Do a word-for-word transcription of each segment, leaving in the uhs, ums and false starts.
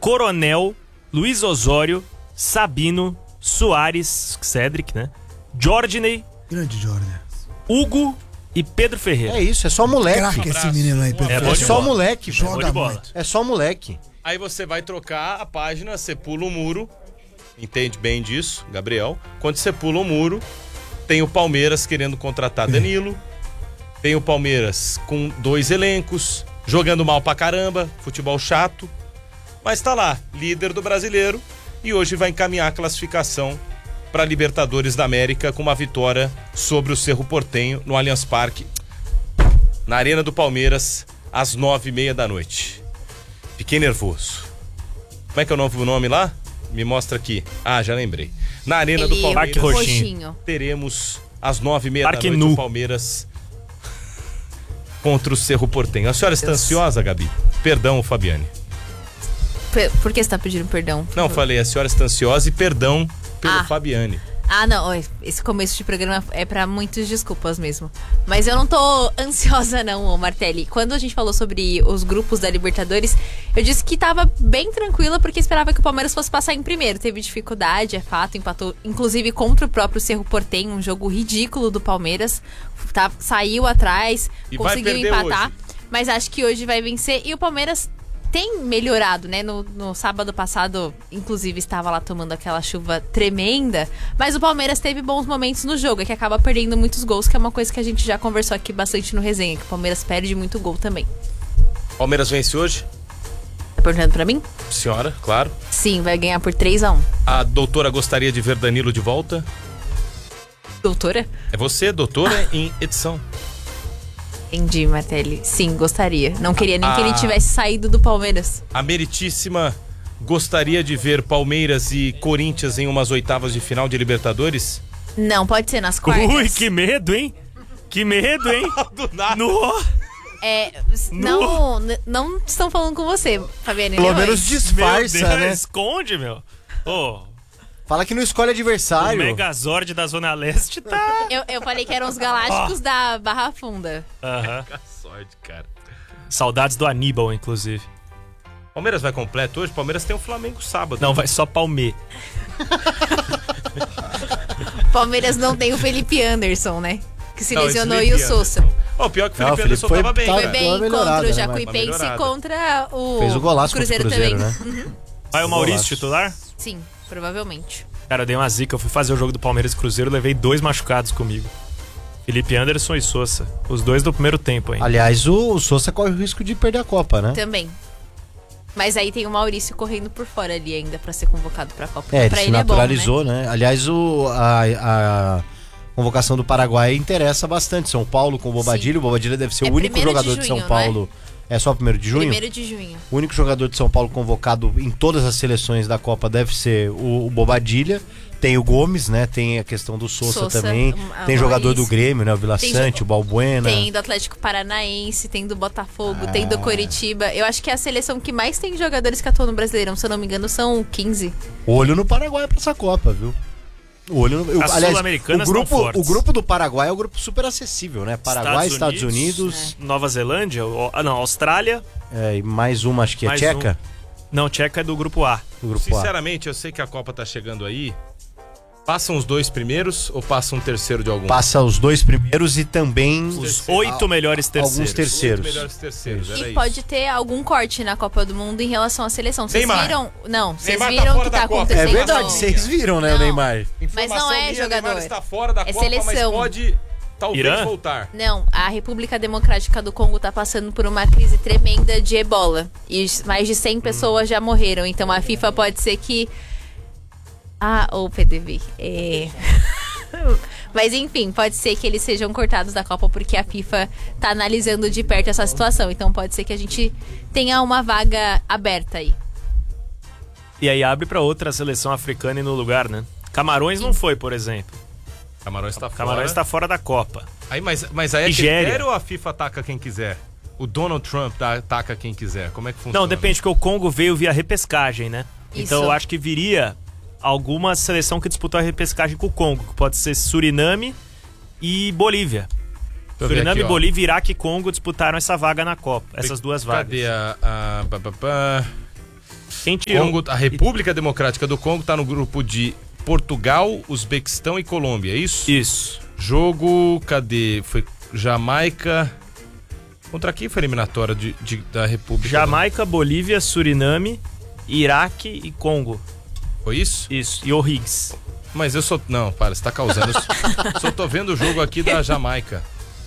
Coronel, Luiz Osório, Sabino, Soares, Cedric, né? Jordney, Grande Jordan. Hugo e Pedro Ferreira. É isso, é só moleque. Craque esse menino aí, É, perfeito. bom É de só bola. moleque, velho. Bom Joga de bola. muito. É só moleque. Aí você vai trocar a página, você pula o muro. Entende bem disso, Gabriel? Quando você pula o muro, tem o Palmeiras querendo contratar Danilo. Tem o Palmeiras com dois elencos, jogando mal pra caramba, futebol chato. Mas tá lá, líder do Brasileiro. E hoje vai encaminhar a classificação para Libertadores da América com uma vitória sobre o Cerro Porteño no Allianz Parque, na Arena do Palmeiras, às nove e meia da noite. Fiquei nervoso. Como é que é o novo nome lá? Me mostra aqui. Ah, já lembrei. Na Arena Ele do Palmeiras, Parque Roxinho. teremos às nove e meia da Parque noite Nu. o Palmeiras contra o Cerro Porteño. A senhora está ansiosa, Gabi? Perdão, Fabiane. P- Por que você tá pedindo perdão? Não, falei, a senhora está ansiosa e perdão pelo Ah. Fabiane. Ah, não, oi, esse começo de programa é pra muitas desculpas mesmo. Mas eu não tô ansiosa não, ô Martelli. Quando a gente falou sobre os grupos da Libertadores, eu disse que tava bem tranquila porque esperava que o Palmeiras fosse passar em primeiro. Teve dificuldade, é fato, empatou inclusive contra o próprio Cerro Porteño, um jogo ridículo do Palmeiras. Tá, saiu atrás, E vai conseguiu perder empatar, hoje. mas acho que hoje vai vencer e o Palmeiras tem melhorado, né? No, no sábado passado, inclusive, estava lá tomando aquela chuva tremenda. Mas o Palmeiras teve bons momentos no jogo. É que acaba perdendo muitos gols, que é uma coisa que a gente já conversou aqui bastante no resenha. Que o Palmeiras perde muito gol também. Palmeiras vence hoje? Tá perguntando pra mim? Senhora, claro. Sim, vai ganhar por três a um. A doutora gostaria de ver Danilo de volta? Doutora? É você, doutora em edição. Entendi, Martelli. Sim, gostaria. Não queria nem que ele Ah. tivesse saído do Palmeiras. A meritíssima gostaria de ver Palmeiras e Corinthians em umas oitavas de final de Libertadores? Não, pode ser nas quartas. Ui, que medo, hein? Que medo, hein? Do nada. No... É, não, n- não estão falando com você, Fabiane. Pelo Leões. menos disfarça, Meu Deus, né? esconde, meu. Ô, Fala que não escolhe o adversário. Megazord da Zona Leste tá... Eu, eu falei que eram os galácticos da Barra Funda. Aham. Sorte, cara. Saudades do Aníbal, inclusive. Palmeiras vai completo hoje? Palmeiras tem o Flamengo sábado. Não, vai só Palmeiras. Palmeiras não tem o Felipe Anderson, né? Que se Não, lesionou esse e o Felipe Sousa. Anderson. Ó, pior que o Não, Felipe o Felipe Anderson foi- tava bem, tava- Foi cara. bem uma melhorada, contra o né? Jacuipense Uma melhorada. contra o Fez o golaço Cruzeiro, contra o Cruzeiro, também. né? Vai o Maurício Golaço. titular? Sim, provavelmente. Cara, eu dei uma zica. Eu fui fazer o jogo do Palmeiras e Cruzeiro, levei dois machucados comigo. Felipe Anderson e Sousa. Os dois do primeiro tempo, hein? Aliás, o, o Sousa corre o risco de perder a Copa, né? Também. Mas aí tem o Maurício correndo por fora ali ainda pra ser convocado pra Copa. É, ele pra se ele naturalizou, é bom, né? né? Aliás, o, a, a convocação do Paraguai interessa bastante. São Paulo com o Bobadilha. Sim. O Bobadilha deve ser É o único primeiro de jogador de, junho, São não é? Paulo. É só primeiro de junho? Primeiro de junho. O único jogador de São Paulo convocado em todas as seleções da Copa deve ser o, o Bobadilha. Tem o Gomes, né? Tem a questão do Sousa, Sousa, também. a Tem jogador Laís. do Grêmio, né? O Vila Tem Sante, jo- o Balbuena. Tem do Atlético Paranaense, tem do Botafogo, tem Ah. do Coritiba. Eu acho que é a seleção que mais tem jogadores que atuam no Brasileirão. Se eu não me engano, são quinze. Olho no Paraguai pra essa Copa, viu? Olho no, eu, As aliás, sul-americanas o grupo, estão fortes. o grupo do Paraguai é um grupo super acessível, né? Paraguai, Estados, Unidos, Nova Zelândia, o- ah, não, Austrália. é, e mais uma, acho que é Mais Tcheca, Não, Tcheca é do grupo A. do grupo A. Sinceramente, eu sei que a Copa tá chegando aí. Passam os dois primeiros ou passa um terceiro de algum? Passa os dois primeiros e também Os oito melhores terceiros. alguns terceiros. Os melhores terceiros, era E isso. pode ter algum corte na Copa do Mundo em relação à seleção. Vocês Neymar. viram? Não, vocês Neymar tá viram o fora que tá da Copa. acontecendo? É verdade, no- vocês viram, né, o Não. Neymar? Mas não é minha, jogador. Neymar está fora da É Copa, mas seleção. pode talvez Irã? voltar. Não, a República Democrática do Congo tá passando por uma crise tremenda de ebola. E mais de cem pessoas já morreram. Então a FIFA pode ser que... Ah, ou P D V. É... Mas enfim, pode ser que eles sejam cortados da Copa porque a FIFA tá analisando de perto essa situação. Então pode ser que a gente tenha uma vaga aberta aí. E aí abre pra outra seleção africana e no lugar, né? Camarões não foi, por exemplo. Camarões está fora. Camarões tá fora da Copa. Aí, mas, mas aí é Nigéria. critério ou a FIFA ataca quem quiser? O Donald Trump tá- ataca quem quiser? Como é que funciona? Não, depende, porque o Congo veio via repescagem, né? Então Isso. eu acho que viria alguma seleção que disputou a repescagem com o Congo, que pode ser Suriname e Bolívia. eu ver Suriname, aqui, ó. Bolívia, Iraque e Congo disputaram essa vaga na Copa. Essas duas vagas. Cadê a... a pá, pá, pá. Quem tirou? Congo, a República Democrática do Congo tá no grupo de Portugal, Uzbequistão e Colômbia, é isso? Isso. Jogo, cadê? Foi Jamaica... Contra quem foi a eliminatória de, de, da República? Jamaica, Bolívia, Suriname, Iraque e Congo. Foi isso? Isso. E O'Higgins. Mas eu só... Não, para, você tá causando... eu só tô vendo o jogo aqui da Jamaica.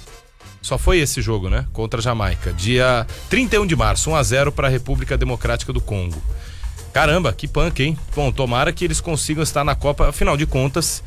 Só foi esse jogo, né? Contra a Jamaica. Dia trinta e um de março, um a zero para a República Democrática do Congo. Caramba, que punk, hein? Bom, tomara que eles consigam estar na Copa. Afinal de contas,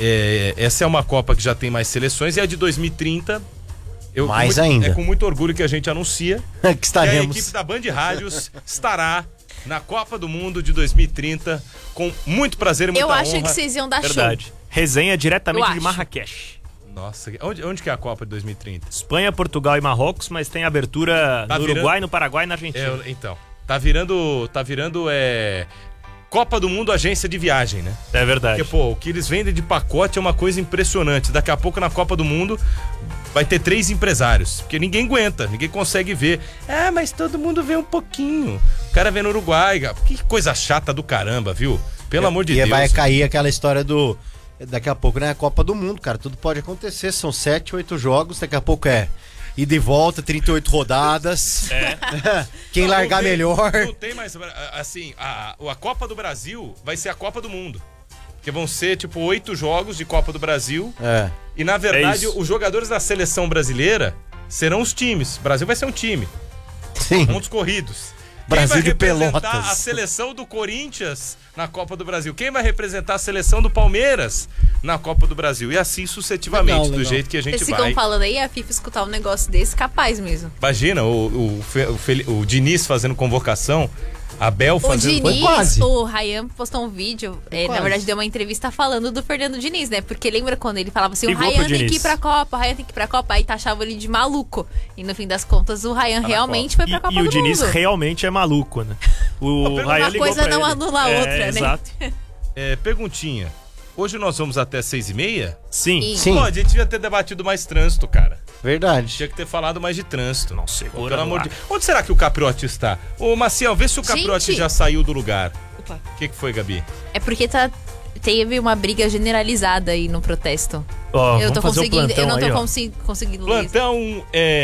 é, essa é uma Copa que já tem mais seleções e a de dois mil e trinta... Eu, mais muito, ainda. É com muito orgulho que a gente anuncia que estaremos. que a equipe da Band Rádios estará na Copa do Mundo de dois mil e trinta com muito prazer e muita Eu honra. acho que vocês iam dar Verdade. show. Resenha diretamente Eu de acho. Marrakech. Nossa, onde, onde que é a Copa de dois mil e trinta? Espanha, Portugal e Marrocos, mas tem abertura Tá no virando- Uruguai, no Paraguai e na Argentina. É, então, tá virando, tá virando é, Copa do Mundo agência de viagem, né? É verdade. Porque, pô, o que eles vendem de pacote é uma coisa impressionante. Daqui a pouco na Copa do Mundo vai ter três empresários, porque ninguém aguenta, ninguém consegue ver. Ah, mas todo mundo vê um pouquinho. O cara vê no Uruguai, que coisa chata do caramba, viu? Pelo amor de e Deus. vai cair aquela história do... Daqui a pouco, né? A Copa do Mundo, cara. Tudo pode acontecer. São sete, oito jogos. Daqui a pouco é ida e volta, trinta e oito rodadas. É. Quem Não, largar não tem- melhor. Não tem mais. Assim, a, a Copa do Brasil vai ser a Copa do Mundo. Porque vão ser, tipo, oito jogos de Copa do Brasil. É. E, na verdade, É isso. os jogadores da seleção brasileira serão os times. O Brasil vai ser um time. Sim. Pontos corridos. Brasil Quem vai de representar Pelotas. a seleção do Corinthians na Copa do Brasil? Quem vai representar a seleção do Palmeiras na Copa do Brasil? E assim sucessivamente, Legal, do legal. jeito que a gente Vocês vai. ficam falando aí, a FIFA escutar um negócio desse, capaz mesmo. Imagina o, o, Fe- o, Fel- o Diniz fazendo convocação, a Bel O fazendo... Diniz, quase. o Ryan postou um vídeo, é, na quase. verdade deu uma entrevista falando do Fernando Diniz, né? Porque lembra quando ele falava assim, Ligou o pro Ryan tem Diniz. que ir pra Copa, o Ryan tem que ir pra Copa, aí taxava ele de maluco. E no fim das contas, o Ryan na realmente Copa. foi pra E, Copa e o do Diniz Mundo. realmente é maluco, né? O pergunta- Ryan Uma ligou coisa pra não ele. anula a É, outra, né? Exato. É, perguntinha. Hoje nós vamos até seis e meia? Sim. Sim. Sim. Pô, a gente devia ter debatido mais trânsito, cara. Verdade. Tinha que ter falado mais de trânsito. Não, segura Pelo no amor ar. de... Onde será que o Capriotti está? Ô, Maciel, vê se o Capriotti Gente. já saiu do lugar. Opa. O que, que foi, Gabi? É porque tá, teve uma briga generalizada aí no protesto. Ó, eu vamos tô fazer o conseguindo, plantão eu não tô aí, ó. consi- conseguindo ler. Plantão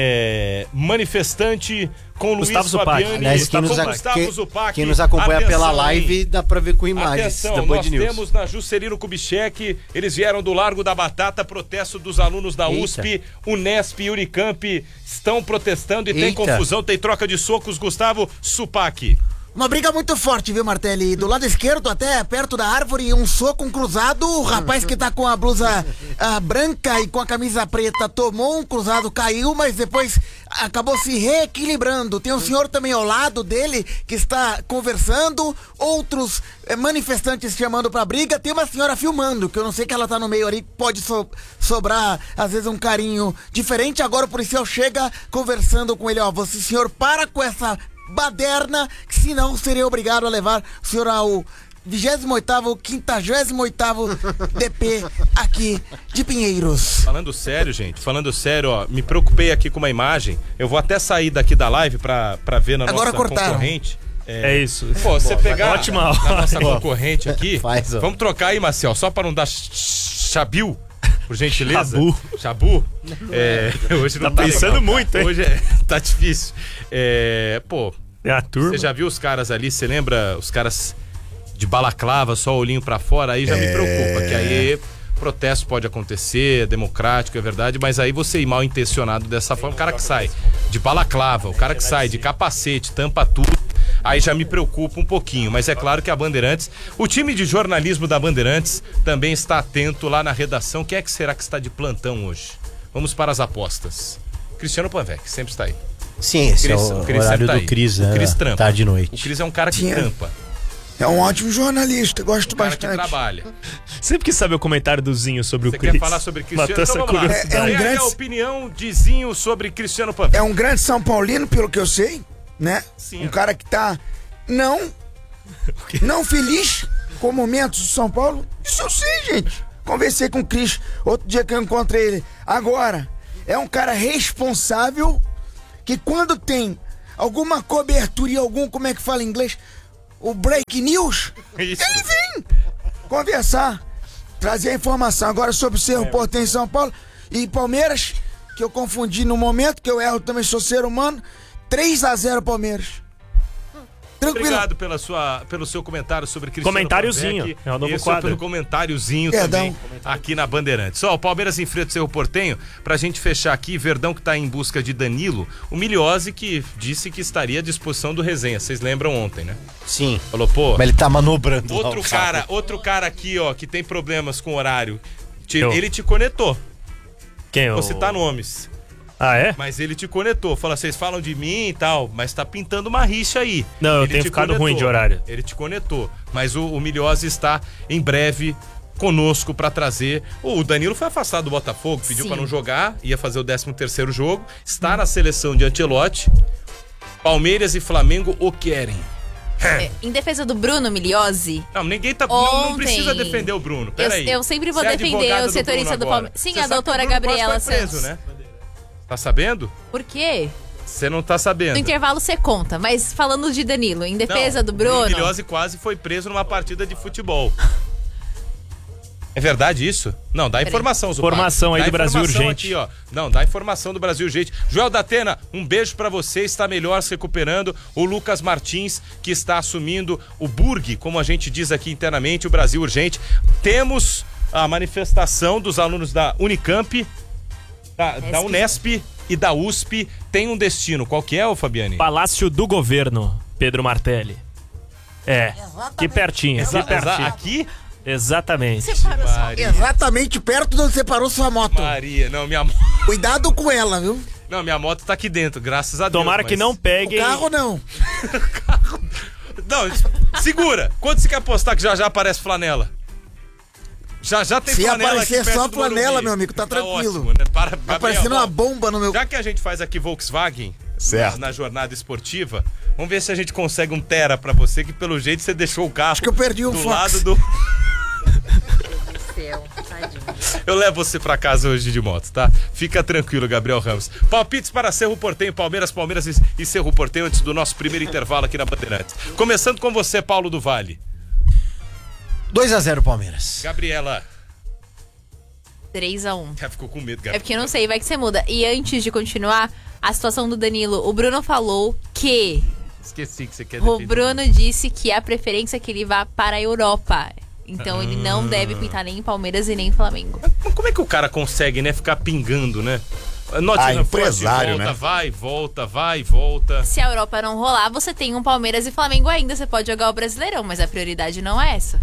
é, manifestante com Gustavo Luiz Zupac. Fabiani. Aliás, quem com nos, a- Gustavo quem- Zupac. quem nos acompanha Atenção, pela hein? live dá pra ver com imagens da Atenção, Band nós News. temos na Juscelino Kubitschek, eles vieram do Largo da Batata, protesto dos alunos da Eita. U S P, Unesp e Unicamp estão protestando e tem Eita. confusão, tem troca de socos. Gustavo Zupac. Uma briga muito forte, viu, Martelli? Do lado esquerdo, até perto da árvore, um soco, um cruzado. O rapaz que tá com a blusa ah, branca e com a camisa preta tomou um cruzado, caiu, mas depois acabou se reequilibrando. Tem um senhor também ao lado dele que está conversando, outros eh, manifestantes chamando pra briga. Tem uma senhora filmando, que eu não sei que ela tá no meio ali, pode so- sobrar, às vezes, um carinho diferente. Agora o policial chega conversando com ele, ó, você, senhor, para com essa baderna, que senão seria obrigado a levar o senhor ao vigésimo oitavo, quinquagésimo oitavo D P aqui de Pinheiros. Falando sério, gente, falando sério, ó, me preocupei aqui com uma imagem. Eu vou até sair daqui da live pra, pra ver na Agora nossa cortaram. concorrente. É isso. Pô, você pegar ótima na hora. nossa Ó. concorrente aqui, Faz, ó. vamos trocar aí, Marcel, só para não dar ch- ch- chabil, por gentileza. Chabu. Chabu. É, hoje não Tá pensando legal. muito, hein? Hoje é, tá difícil. É, pô, É a turma. você já viu os caras ali, você lembra os caras de balaclava, só olhinho pra fora, aí já me preocupa, que aí protesto pode acontecer, é democrático, é verdade, mas aí você ir mal intencionado dessa forma, o cara que sai de balaclava, o cara que sai de capacete, tampa tudo, aí já me preocupa um pouquinho, mas é claro que a Bandeirantes, o time de jornalismo da Bandeirantes também está atento lá na redação. Quem é que será que está de plantão hoje? Vamos para as apostas. Cristiano Panvec, sempre está aí. Sim, esse Cris- é o o Cris horário sempre tá do aí. Cris, O né? Cris trampa. Tarde e O noite. Cris é um cara que Tinha. trampa, É um ótimo jornalista, gosto um cara que bastante. trabalha. Sempre quis saber o comentário do Zinho sobre Você o Cris. quer falar sobre Cristiano? Matou essa Então vamos lá. curiosidade. É- é um Quem grande- a opinião de Zinho sobre Cristiano Panvec? É um grande São Paulino, pelo que eu sei, né? Sim. Um cara que tá não, não feliz com momentos de São Paulo. Isso eu sei, gente. Conversei com o Cris outro dia que eu encontrei ele. Agora, é um cara responsável que quando tem alguma cobertura e algum, como é que fala em inglês? o Break News. Isso. Ele vem conversar, trazer a informação agora sobre o Cerro Porteño em São Paulo e Palmeiras, que eu confundi no momento, que eu erro, também sou ser humano. três a zero Palmeiras. Tranquilo. Obrigado pela sua, pelo seu comentário sobre Cristiano Comentáriozinho, Pavec, é o novo e quadro. pelo comentáriozinho Perdão. também aqui na Bandeirantes. Ó, o Palmeiras enfrenta o Cerro Porteño. Pra gente fechar aqui, Verdão que tá em busca de Danilo, o Miliose que disse que estaria à disposição do Resenha. Vocês lembram ontem, né? Sim. Falou, pô, Mas ele tá manobrando. lá outro o cara, carro. outro cara aqui, ó, que tem problemas com horário. Te- Eu. Ele te conectou. Quem? Vou O... citar nomes. Ah, é? Mas ele te conectou. Fala, vocês falam de mim e tal, mas tá pintando uma rixa aí. Não, eu Ele tenho te ficado conectou. ruim de horário. Ele te conectou. Mas o, o Miliose está em breve conosco pra trazer. O Danilo foi afastado do Botafogo, pediu Sim. pra não jogar, ia fazer o décimo terceiro jogo. Está na seleção de Ancelotti. Palmeiras e Flamengo o querem. É, em defesa do Bruno Miliose, Não, ninguém tá. Não, não Ontem, precisa defender o Bruno. eu, Peraí. eu sempre vou Você é defender advogada o setorista Bruno do agora. Palmeiras. Sim, Você a sabe que doutora o Bruno quase Gabriela foi preso, Santos. né? Tá sabendo? Por quê? Você não tá sabendo. No intervalo você conta, mas falando de Danilo, em defesa Não, do Bruno. O Miliose quase foi preso numa partida de futebol. É verdade isso? Não, dá informação, Zupar. Informação aí Dá do Brasil informação Urgente. Aqui, ó. Não, dá informação do Brasil Urgente. Joel Datena, um beijo pra você, está melhor se recuperando. O Lucas Martins, que está assumindo o Burg, como a gente diz aqui internamente, o Brasil Urgente. Temos a manifestação dos alunos da Unicamp, da, da Unesp e da U S P. Tem um destino. Qual que é, ô Fabiane? Palácio do Governo, Pedro Martelli. É, que pertinho, Exa- que pertinho. exa- aqui? Exatamente. Separou só. Maria, Exatamente perto de onde você parou sua moto. Maria, não, minha moto. Cuidado com ela, viu? Não, minha moto tá aqui dentro, graças a Deus. Tomara mas- que não O peguem. carro não. Não, segura. Quanto você quer apostar que já já aparece flanela? Já já tem Se flanela aparecer aqui perto só do flanela, Morumbi. meu amigo, tá tranquilo. Ótimo, né? Para, Tá Gabriel, parecendo ó, uma bomba no meu... Já que a gente faz aqui Volkswagen Certo. na jornada esportiva, vamos ver se a gente consegue um Tera pra você, que pelo jeito você deixou o carro Acho que eu perdi um do Fox. lado do... Céu, tadinho. Eu levo você pra casa hoje de moto, tá? Fica tranquilo, Gabriel Ramos. Palpites para Cerro Porteño, Palmeiras, Palmeiras e- e Cerro Porteño antes do nosso primeiro intervalo aqui na Bandeirantes. Começando com você, Paulo do Vale. dois a zero Palmeiras. Gabriela. três a um. Já ficou com medo, É Gabriela. porque eu não sei, vai que você muda. E antes de continuar, a situação do Danilo, o Bruno falou que Esqueci que você quer o defender. Bruno disse que a preferência é que ele vá para a Europa. Então ele não deve pintar nem em Palmeiras e nem em Flamengo. Mas como é que o cara consegue, né, ficar pingando, né? Nottingham Ah, Forest empresário, volta, né? vai, volta, vai, volta. Se a Europa não rolar, você tem um Palmeiras e Flamengo ainda. Você pode jogar o Brasileirão, mas a prioridade não é essa.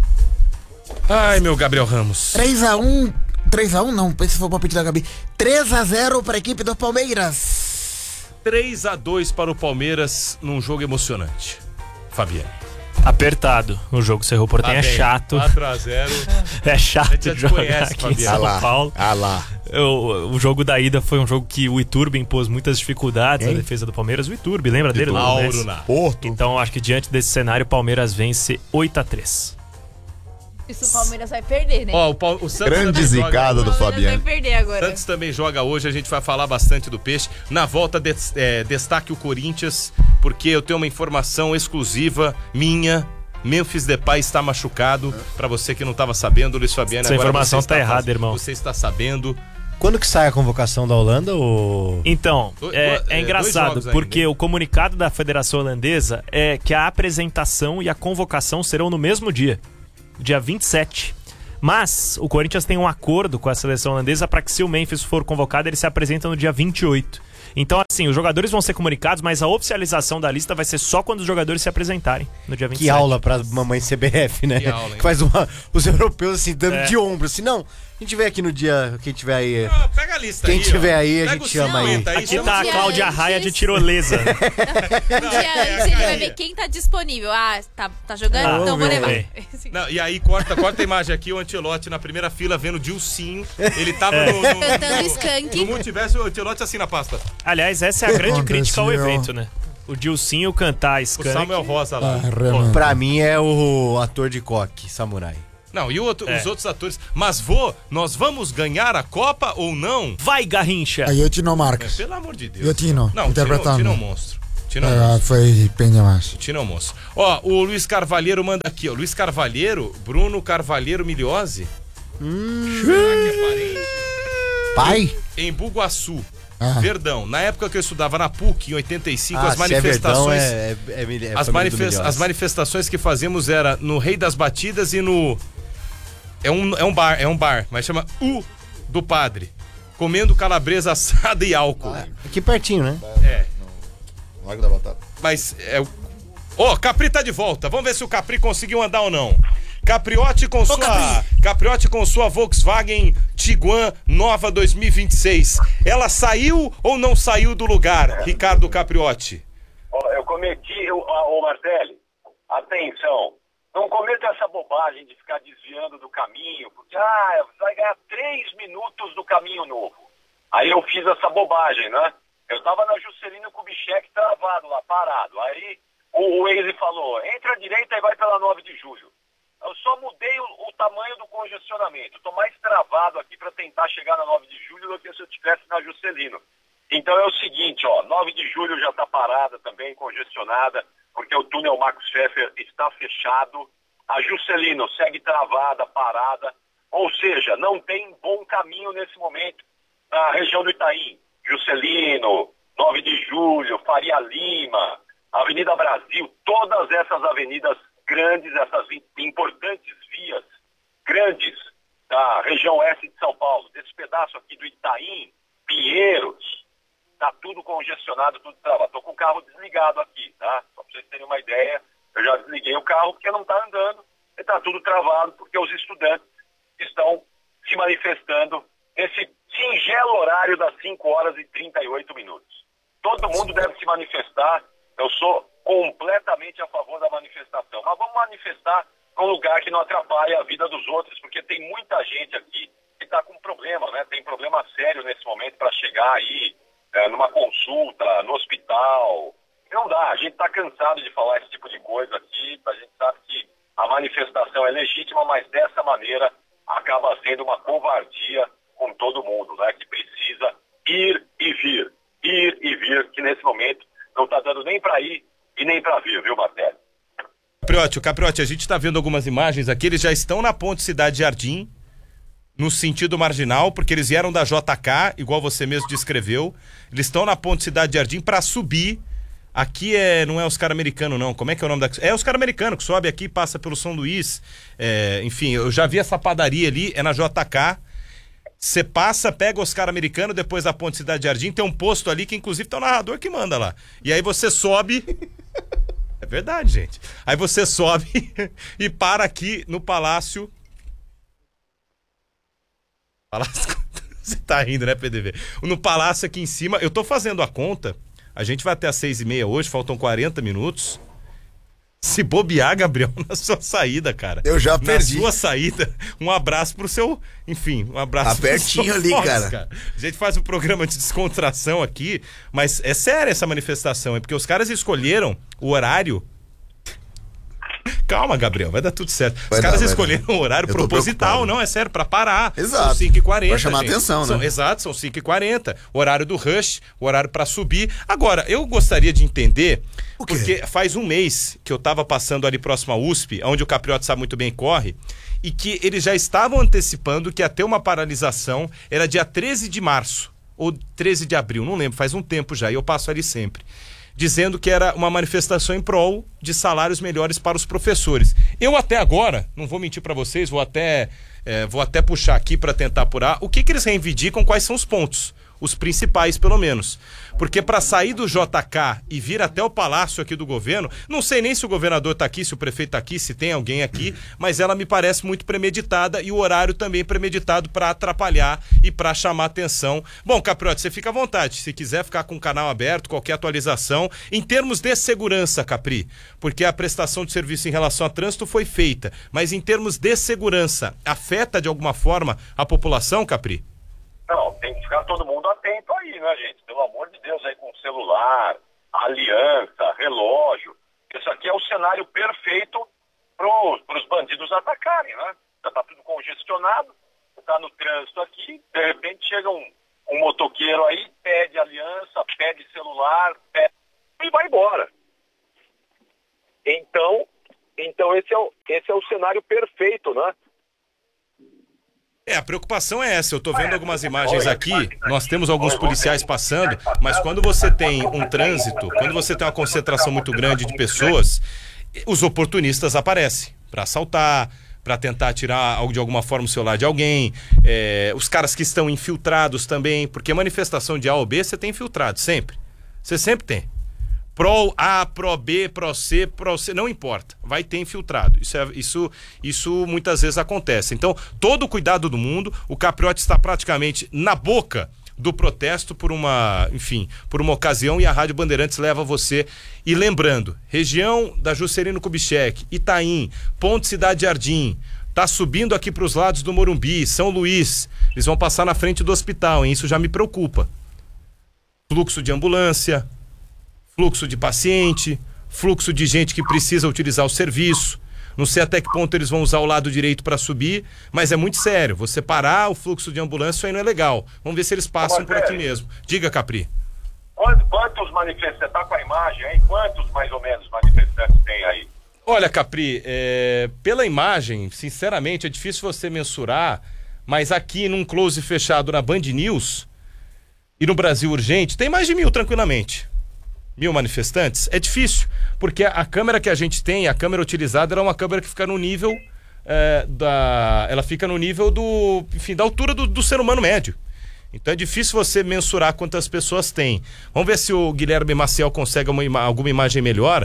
Ai, meu Gabriel Ramos. três a um. três a um não, esse foi o palpite da Gabi. três a zero para a equipe do Palmeiras. três a dois para o Palmeiras num jogo emocionante. Fabiane. Apertado. O jogo Cerro Porteño é chato. quatro a zero. É A chato gente já de te jogar conhece, aqui em Fabiano. Ah São lá, Paulo. ah lá. O, o jogo da ida foi um jogo que o Iturbe impôs muitas dificuldades Quem? na defesa do Palmeiras. O Iturbe, lembra dele? Lauro no Fluminense? na. Porto. Então acho que diante desse cenário o Palmeiras vence oito a três. Isso o Palmeiras vai perder, né? Ó, o, Pal- o Santos Grande também joga zicada hoje. do o Palmeiras vai Fabiano. perder agora. Santos também joga hoje, a gente vai falar bastante do Peixe. Na volta, des- é, destaque o Corinthians, porque eu tenho uma informação exclusiva minha. Memphis Depay está machucado. Pra você que não estava sabendo, Luiz Fabiano, Essa agora informação você está tá errada, faz- irmão. Você está sabendo. Quando que sai a convocação da Holanda, ou... Então, Do- é, do- é é, engraçado, dois jogos porque ainda, hein? o comunicado da Federação Holandesa é que a apresentação e a convocação serão no mesmo dia, dia vinte e sete. Mas o Corinthians tem um acordo com a seleção holandesa para que, se o Memphis for convocado, ele se apresenta no dia vinte e oito. Então, assim, os jogadores vão ser comunicados, mas a oficialização da lista vai ser só quando os jogadores se apresentarem no dia vinte e sete. Que aula pra mamãe C B F, né? Que aula, hein? Que faz uma, os europeus assim, dando É. de ombro. Assim, não, a gente vem aqui no dia, quem tiver aí... Ah, pega a lista Quem aí, tiver ó. aí, a Pega gente o chama aí. cinquenta Aqui chama tá o a dia Cláudia antes. Raia de tirolesa. Um dia antes ele vai ver quem tá disponível. Ah, tá, tá jogando? Ah, então vou vamos levar. ver. Não, e aí, corta, corta a imagem aqui, o Ancelotti na primeira fila vendo o Dilcinho. Ele tava no, no, Cantando no, Skank. no multiverso, o Ancelotti assim na pasta. Aliás, essa é a grande crítica ao Aconteceu. evento, né? O Dilcinho cantar O Skank. Samuel Rosa lá. Pra mim é o ator de coque, samurai. Não, e o outro- É. os outros atores. Mas, vô, nós vamos ganhar a Copa ou não? Vai, Garrincha! Aí eu Tino Marcos. Pelo amor de Deus. E o Tino, Não, interpretando. Tino, Tino é um monstro. Tino É, Almoço. foi bem demais. Tino Almoço. Ó, o Luiz Carvalheiro manda aqui, ó. Luiz Carvalheiro, Bruno Carvalheiro Miliose. Hum. Será que é parente? Pai? Em Bugaçu. Ah. Verdão. Na época que eu estudava na P U C, em oitenta e cinco, Ah, as manifestações. Se é Verdão, é, é, é, é as, manifest, as manifestações que fazíamos era no Rei das Batidas e no. É um, é um bar, é um bar, mas chama U do Padre. Comendo calabresa assada e álcool. Ah, aqui pertinho, né? É. Largo da Batata. Mas é o. Ô, Capri tá de volta. Vamos ver se o Capri conseguiu andar ou não. Capriotti com sua Capri. Capriotti com sua Volkswagen Tiguan nova dois mil e vinte e seis. Ela saiu ou não saiu do lugar, Ricardo Capriotti? Ó, eu cometi, ô ô, Martelli, atenção, não cometa essa bobagem de ficar desviando do caminho, porque, ah, você vai ganhar três minutos do caminho novo. Aí eu fiz essa bobagem, né? Eu tava na Juscelino Kubitschek travado lá, parado. Aí o, o Waze falou, entra à direita e vai pela nove de julho. Eu só mudei o, o tamanho do congestionamento. Estou mais travado aqui para tentar chegar na nove de julho do que se eu estivesse na Juscelino. Então é o seguinte, ó, nove de julho já está parada também, congestionada, porque o túnel Max Pfeffer está fechado. A Juscelino segue travada, parada. Ou seja, não tem bom caminho nesse momento na região do Itaim. Juscelino, nove de julho, Faria Lima, Avenida Brasil, todas essas avenidas grandes, essas importantes vias grandes da região oeste de São Paulo, desse pedaço aqui do Itaim, Pinheiros, tá tudo congestionado, tudo travado. Tô com o carro desligado aqui, tá? Só para vocês terem uma ideia, eu já desliguei o carro porque não tá andando, e tá tudo travado porque os estudantes estão se manifestando nesse singelo horário das cinco horas e trinta e oito minutos. Todo mundo deve se manifestar, eu sou completamente a favor da manifestação, mas vamos manifestar num lugar que não atrapalhe a vida dos outros, porque tem muita gente aqui que está com problema, né? Tem problema sério nesse momento para chegar aí é, numa consulta, no hospital. Não dá, a gente está cansado de falar esse tipo de coisa aqui, a gente sabe que a manifestação é legítima, mas dessa maneira acaba sendo uma covardia com todo mundo, né? Que precisa ir e vir, ir e vir, que nesse momento não está dando nem para ir e nem para vir, viu, Marcelo? Capriotti, o Capriotti, a gente tá vendo algumas imagens aqui, eles já estão na ponte Cidade Jardim, no sentido marginal, porque eles vieram da J K, igual você mesmo descreveu, eles estão na ponte Cidade Jardim para subir, aqui é, não é Oscar Americano não, como é que é o nome da... É Oscar Americano, que sobe aqui, passa pelo São Luís, é, enfim, eu já vi essa padaria ali, é na J K, você passa, pega o Oscar Americano, depois da ponte Cidade Jardim, tem um posto ali que inclusive tem o narrador que manda lá, e aí você sobe... É verdade, gente. Aí você sobe e para aqui no Palácio. Palácio. Você tá rindo, né, P D V? No Palácio aqui em cima. Eu tô fazendo a conta. A gente vai até às seis e meia hoje, faltam quarenta minutos. Se bobear, Gabriel, na sua saída, cara. Eu já perdi. Na sua saída, um abraço pro seu... Enfim, um abraço Tá pertinho ali, cara. cara. A gente faz um programa de descontração aqui, mas é séria essa manifestação, é porque os caras escolheram o horário... Calma, Gabriel, vai dar tudo certo. Vai Os caras dar, vai escolheram dar. um horário Eu tô proposital, preocupado. não, é sério, pra parar. Exato. São cinco e quarenta. Pra chamar gente. atenção, São- né? Exato, são cinco e quarenta. O horário do rush, o horário pra subir. Agora, eu gostaria de entender, O quê? porque faz um mês que eu tava passando ali próximo à U S P, onde o Capriotti sabe muito bem corre, e que eles já estavam antecipando que ia ter uma paralisação, era dia treze de março, ou treze de abril, não lembro, faz um tempo já, e eu passo ali sempre. Dizendo que era uma manifestação em prol de salários melhores para os professores. Eu até agora, não vou mentir para vocês, vou até, é, vou até puxar aqui para tentar apurar o que, que eles reivindicam, quais são os pontos, os principais pelo menos. Porque para sair do J K e vir até o palácio aqui do governo, não sei nem se o governador tá aqui, se o prefeito tá aqui, se tem alguém aqui, mas ela me parece muito premeditada e o horário também premeditado para atrapalhar e para chamar atenção. Bom, Capriotti, você fica à vontade, se quiser ficar com o canal aberto, qualquer atualização, em termos de segurança, Capri, porque a prestação de serviço em relação a trânsito foi feita, mas em termos de segurança, afeta de alguma forma a população, Capri? Não, tem que ficar todo mundo atento aí, né, gente? Pelo amor de Deus, aí com celular, aliança, relógio. Isso aqui é o cenário perfeito para os bandidos atacarem, né? Já tá tudo congestionado, tá no trânsito aqui, de repente chega um, um motoqueiro aí, pede aliança, pede celular, pede... E vai embora. Então, então esse, é o, esse é o cenário perfeito, né? É, a preocupação é essa. Eu tô vendo algumas imagens aqui, nós temos alguns policiais passando, mas quando você tem um trânsito, quando você tem uma concentração muito grande de pessoas, os oportunistas aparecem para assaltar, para tentar tirar de alguma forma o celular de alguém, é, os caras que estão infiltrados também, porque manifestação de A ou B você tem infiltrado, sempre. Você sempre tem. Pro A, Pro B, Pro C, Pro C, não importa, vai ter infiltrado. Isso, é, isso, isso muitas vezes acontece. Então, todo o cuidado do mundo, o Capriotti está praticamente na boca do protesto por uma, enfim, por uma ocasião, e a Rádio Bandeirantes leva você. E lembrando, região da Juscelino Kubitschek, Itaim, Ponte Cidade Jardim, tá subindo aqui para os lados do Morumbi, São Luís, eles vão passar na frente do hospital, hein? Isso já me preocupa. Fluxo de ambulância, fluxo de paciente, fluxo de gente que precisa utilizar o serviço. Não sei até que ponto eles vão usar o lado direito para subir, mas é muito sério. Você parar o fluxo de ambulância, isso aí não é legal. Vamos ver se eles passam por aqui mesmo. Diga, Capri. Quantos, quantos manifestantes, você tá com a imagem aí? Quantos mais ou menos manifestantes tem aí? Olha, Capri, é, pela imagem, sinceramente, é difícil você mensurar, mas aqui num close fechado na Band News e no Brasil Urgente, tem mais de mil tranquilamente. Mil manifestantes, é difícil, porque a câmera que a gente tem, a câmera utilizada, era uma câmera que fica no nível é, da... ela fica no nível do, enfim, da altura do, do ser humano médio. Então é difícil você mensurar quantas pessoas tem. Vamos ver se o Guilherme Maciel consegue uma, alguma imagem melhor,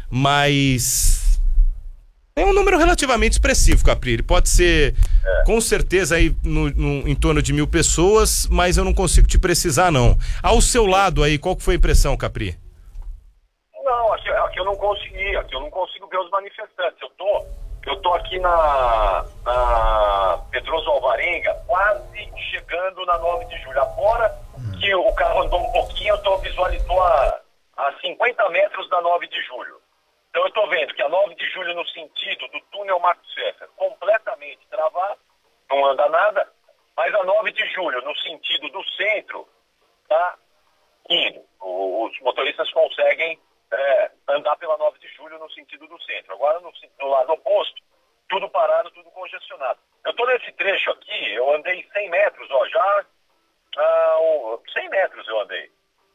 mas é um número relativamente expressivo, Capri. Ele pode ser, com certeza, aí no, no, em torno de mil pessoas, mas eu não consigo te precisar, não. Ao seu lado aí, qual que foi a impressão, Capri? Não, aqui, aqui eu não consegui, aqui eu não consigo ver os manifestantes. Eu tô, eu tô aqui na, na Pedroso Alvarenga, quase chegando na nove de julho. Agora que o carro andou um pouquinho, eu tô visualizando a, a cinquenta metros da nove de julho. Então eu tô vendo que a nove de julho no sentido do túnel Marcos Pfeffer completamente travado, não anda nada, mas a nove de julho no sentido do centro tá indo. Os motoristas conseguem É, andar pela nove de julho no sentido do centro. Agora no, no lado oposto, tudo parado, tudo congestionado. Eu tô nesse trecho aqui, eu andei cem metros, ó, já ah, cem metros eu andei.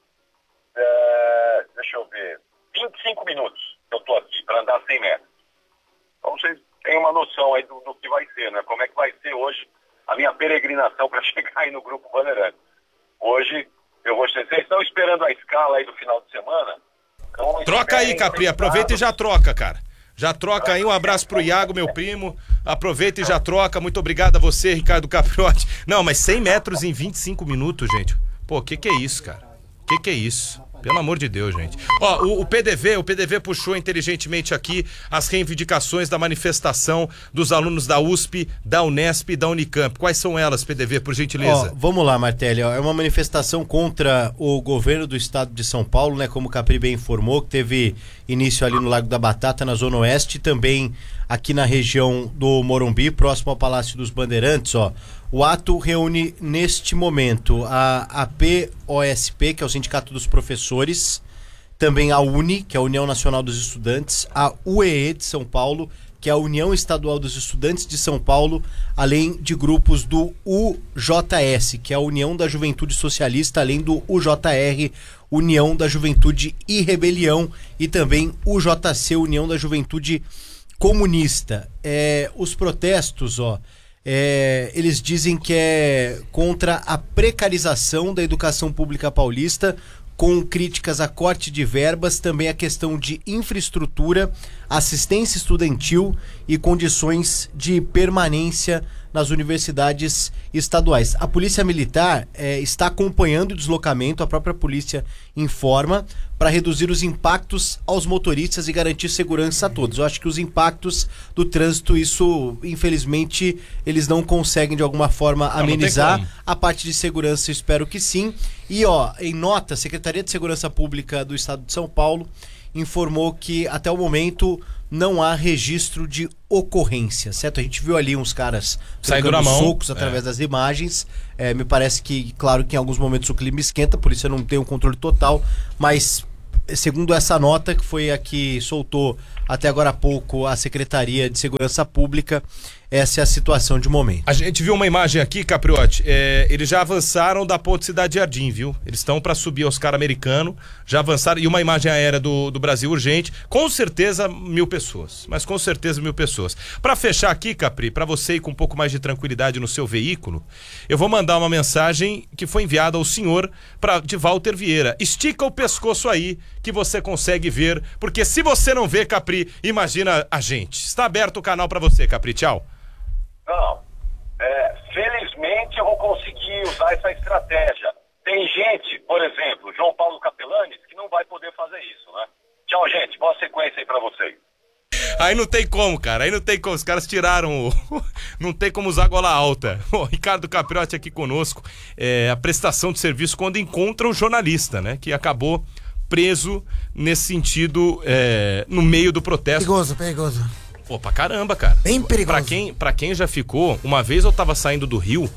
É, deixa eu ver, vinte e cinco minutos eu tô aqui para andar cem metros. Então vocês têm uma noção aí do, do que vai ser, né? Como é que vai ser hoje a minha peregrinação para chegar aí no Grupo Bandeirantes. Hoje eu vou, vocês estão esperando a escala aí do final de semana? Então, troca aí, Capri, aproveita e já troca, cara. Já troca aí, um abraço pro Iago, meu primo. Aproveita e já troca. Muito obrigado a você, Ricardo Capriotti. Não, mas cem metros em vinte e cinco minutos, gente. Pô, o que que é isso, cara? O que que é isso? Pelo amor de Deus, gente. Ó, o, o P D V, o P D V puxou inteligentemente aqui as reivindicações da manifestação dos alunos da U S P, da Unesp e da Unicamp. Quais são elas, P D V, por gentileza? Ó, vamos lá, Martelli. Ó, é uma manifestação contra o governo do estado de São Paulo, né? Como o Capri bem informou, que teve início ali no Lago da Batata, na Zona Oeste, e também aqui na região do Morumbi, próximo ao Palácio dos Bandeirantes, ó. O ato reúne neste momento a A P O S P, que é o Sindicato dos Professores, também a UNE, que é a União Nacional dos Estudantes, a U E E de São Paulo, que é a União Estadual dos Estudantes de São Paulo, além de grupos do U J S, que é a União da Juventude Socialista, além do U J R, União da Juventude e Rebelião, e também U J C, União da Juventude Comunista. É, os protestos, ó, É, eles dizem que é contra a precarização da educação pública paulista, com críticas a corte de verbas, também a questão de infraestrutura, assistência estudantil e condições de permanência nas universidades estaduais. A Polícia Militar é, está acompanhando o deslocamento, a própria polícia informa, para reduzir os impactos aos motoristas e garantir segurança a todos. Eu acho que os impactos do trânsito, isso, infelizmente, eles não conseguem de alguma forma não, amenizar. Não a parte de segurança, eu espero que sim. E, ó, em nota, a Secretaria de Segurança Pública do Estado de São Paulo informou que, até o momento, não há registro de ocorrência, certo? A gente viu ali uns caras saindo na mão, socos através é. das imagens. É, me parece que, claro, que em alguns momentos o clima esquenta, por isso eu não tenho um controle total, mas segundo essa nota, que foi a que soltou até agora há pouco a Secretaria de Segurança Pública, essa é a situação de momento. A gente viu uma imagem aqui, Capriotti, é, eles já avançaram da ponte Cidade Jardim, viu? Eles estão para subir Oscar Americano, já avançaram, e uma imagem aérea do, do Brasil urgente, com certeza mil pessoas, mas com certeza mil pessoas. Para fechar aqui, Capri, para você ir com um pouco mais de tranquilidade no seu veículo, eu vou mandar uma mensagem que foi enviada ao senhor pra, de Walter Vieira. Estica o pescoço aí, que você consegue ver, porque se você não vê, Capri, imagina a gente. Está aberto o canal para você, Capri, tchau. Não, é, felizmente eu vou conseguir usar essa estratégia. Tem gente, por exemplo, João Paulo Capelanes, que não vai poder fazer isso, né? Tchau, gente, boa sequência aí pra vocês. Aí não tem como, cara, aí não tem como, os caras tiraram o... não tem como usar gola alta. O Ricardo Capriotti aqui conosco, é, a prestação de serviço quando encontra o jornalista, né, que acabou preso nesse sentido, é, no meio do protesto. Perigoso, perigoso. Pô, pra caramba, cara. Bem perigoso. Pra quem, pra quem já ficou, uma vez eu tava saindo do Rio,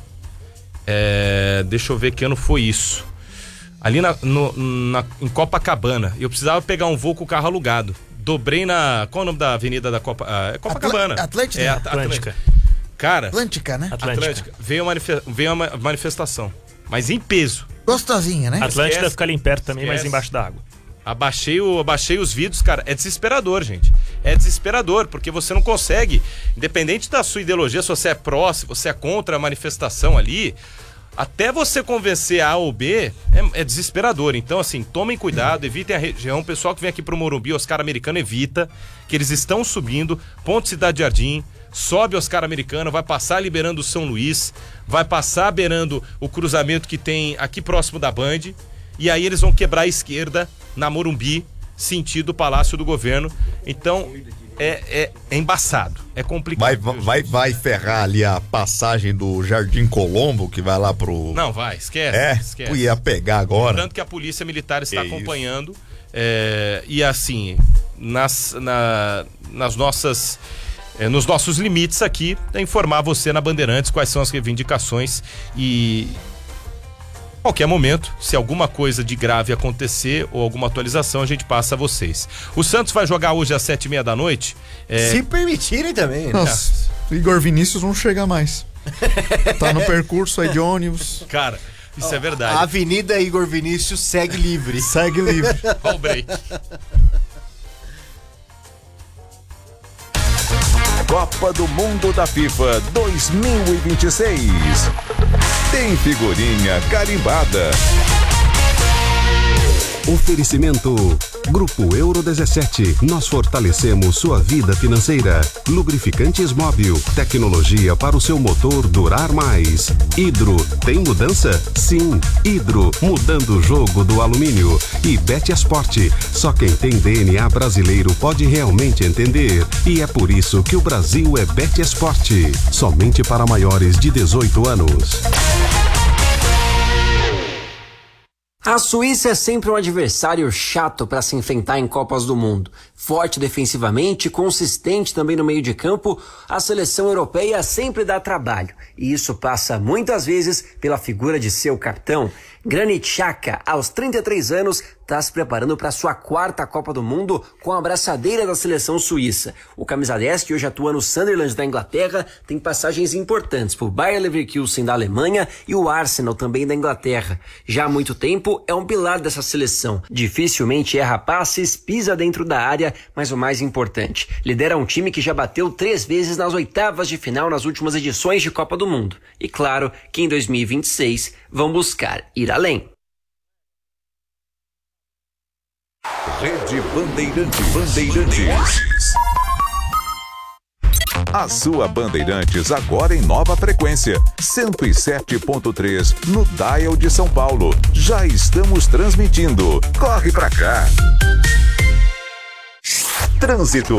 é, deixa eu ver que ano foi isso. Ali na, no, na, em Copacabana, eu precisava pegar um voo com o carro alugado. Dobrei na... Qual é o nome da avenida da Copa, ah, é Copacabana? Atl- Atlântida? É, É, Atlântica. Cara... Atlântica, né? Atlântica. Atlântica. Veio, uma, veio uma manifestação, mas em peso. Gostosinha, né? Atlântida Esquece. fica ali perto também, mas Esquece. embaixo da água. Abaixei, o, abaixei os vidros, cara, é desesperador, gente. É desesperador, porque você não consegue, independente da sua ideologia, se você é pró, se você é contra a manifestação ali, até você convencer A ou B, é, é desesperador. Então, assim, tomem cuidado, evitem a região. O pessoal que vem aqui pro Morumbi, Oscar Americano, evita, que eles estão subindo, Ponte Cidade Jardim, sobe Oscar Americano, vai passar liberando o São Luís, vai passar beirando o cruzamento que tem aqui próximo da Band, e aí eles vão quebrar a esquerda na Morumbi, sentido Palácio do Governo. Então, é, é, é embaçado, é complicado. Vai, vai, vai ferrar ali a passagem do Jardim Colombo, que vai lá pro... Não, vai, esquece. É, esquece. ia pegar agora. Tanto que a polícia militar está Que acompanhando, é, e assim, nas, na, nas nossas... É, nos nossos limites aqui, é informar você na Bandeirantes quais são as reivindicações e... Qualquer momento, se alguma coisa de grave acontecer ou alguma atualização, a gente passa a vocês. O Santos vai jogar hoje às sete e meia da noite. É... Se permitirem também, né? Nossa, Igor Vinícius não chega mais. Tá no percurso aí de ônibus. Cara, isso Ó, é verdade. A Avenida Igor Vinícius segue livre. Segue livre. Olha o break. Copa do Mundo da FIFA dois mil e vinte e seis. Tem figurinha carimbada. Oferecimento Grupo Euro dezessete. Nós fortalecemos sua vida financeira. Lubrificantes Móbil. Tecnologia para o seu motor durar mais. Hidro. Tem mudança? Sim. Hidro. Mudando o jogo do alumínio. E Betesport. Só quem tem D N A brasileiro pode realmente entender. E é por isso que o Brasil é Betesport. Somente para maiores de dezoito anos. A Suíça é sempre um adversário chato para se enfrentar em Copas do Mundo. Forte defensivamente, consistente também no meio de campo, a seleção europeia sempre dá trabalho. E isso passa muitas vezes pela figura de seu capitão. Granit Xhaka, aos trinta e três anos, está se preparando para sua quarta Copa do Mundo com a abraçadeira da seleção suíça. O camisa dez, que hoje atua no Sunderland da Inglaterra, tem passagens importantes por Bayer Leverkusen da Alemanha e o Arsenal também da Inglaterra. Já há muito tempo é um pilar dessa seleção. Dificilmente erra passes, pisa dentro da área, mas o mais importante, lidera um time que já bateu três vezes nas oitavas de final nas últimas edições de Copa do Mundo. E claro que em dois mil e vinte e seis vão buscar ir além. Rede Bandeirantes. Bandeirantes. A sua Bandeirantes agora em nova frequência, cento e sete ponto três no Dial de São Paulo. Já estamos transmitindo. Corre pra cá. Trânsito.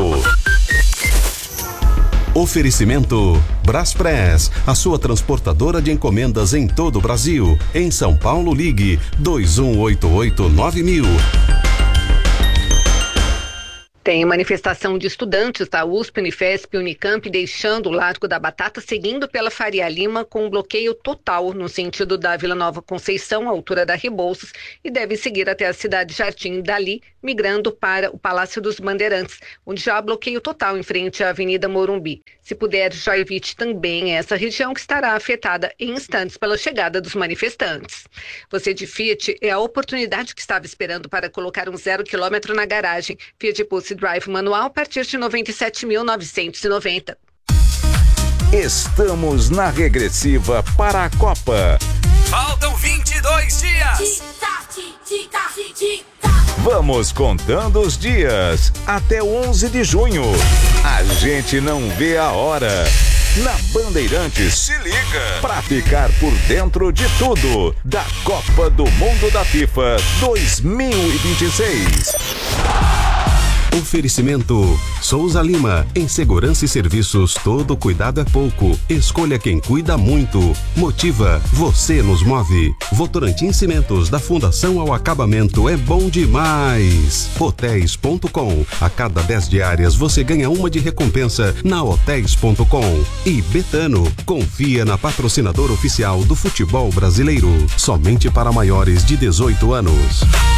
Oferecimento Braspress, a sua transportadora de encomendas em todo o Brasil. Em São Paulo, ligue dois um oito oito nove mil. Tem manifestação de estudantes da U S P, Unifesp e Unicamp deixando o Largo da Batata, seguindo pela Faria Lima com um bloqueio total no sentido da Vila Nova Conceição, à altura da Rebouças, e devem seguir até a Cidade Jardim, dali migrando para o Palácio dos Bandeirantes, onde já há bloqueio total em frente à Avenida Morumbi. Se puder, já evite também essa região que estará afetada em instantes pela chegada dos manifestantes. Você de Fiat é a oportunidade que estava esperando para colocar um zero quilômetro na garagem. Fiat Pulse Drive manual a partir de noventa e sete mil novecentos e noventa. Estamos na regressiva para a Copa. Faltam vinte e dois dias. Vamos contando os dias até onze de junho. A gente não vê a hora. Na Bandeirantes, se liga pra ficar por dentro de tudo da Copa do Mundo da FIFA dois mil e vinte e seis. Oferecimento Souza Lima. Em segurança e serviços, todo cuidado é pouco. Escolha quem cuida muito. Motiva, você nos move. Votorantim Cimentos, da fundação ao acabamento, é bom demais. Hotéis ponto com. A cada dez diárias você ganha uma de recompensa na hotéis ponto com. E Betano, confia na patrocinadora oficial do futebol brasileiro. Somente para maiores de dezoito anos.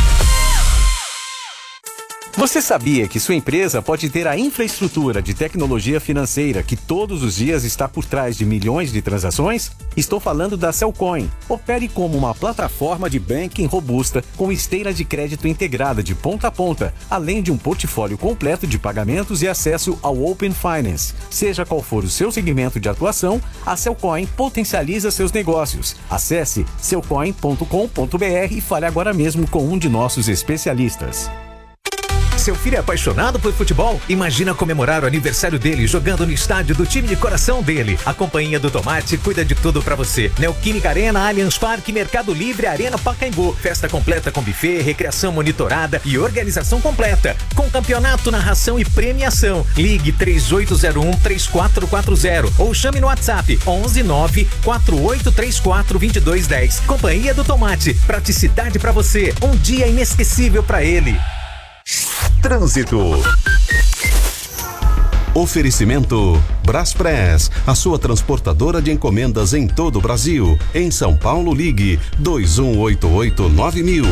Você sabia que sua empresa pode ter a infraestrutura de tecnologia financeira que todos os dias está por trás de milhões de transações? Estou falando da Cellcoin. Opere como uma plataforma de banking robusta com esteira de crédito integrada de ponta a ponta, além de um portfólio completo de pagamentos e acesso ao Open Finance. Seja qual for o seu segmento de atuação, a Cellcoin potencializa seus negócios. Acesse cellcoin ponto com ponto br e fale agora mesmo com um de nossos especialistas. Seu filho é apaixonado por futebol? Imagina comemorar o aniversário dele jogando no estádio do time de coração dele. A Companhia do Tomate cuida de tudo pra você. Neoquímica Arena, Allianz Parque, Mercado Livre, Arena Pacaembu. Festa completa com buffet, recreação monitorada e organização completa. Com campeonato, narração e premiação. Ligue três oito zero um, três quatro quatro zero ou chame no WhatsApp onze nove quatro oito três quatro dois dois um zero. Companhia do Tomate. Praticidade pra você. Um dia inesquecível pra ele. Trânsito. Oferecimento Braspress, a sua transportadora de encomendas em todo o Brasil. Em São Paulo, ligue dois um oito oito nove mil.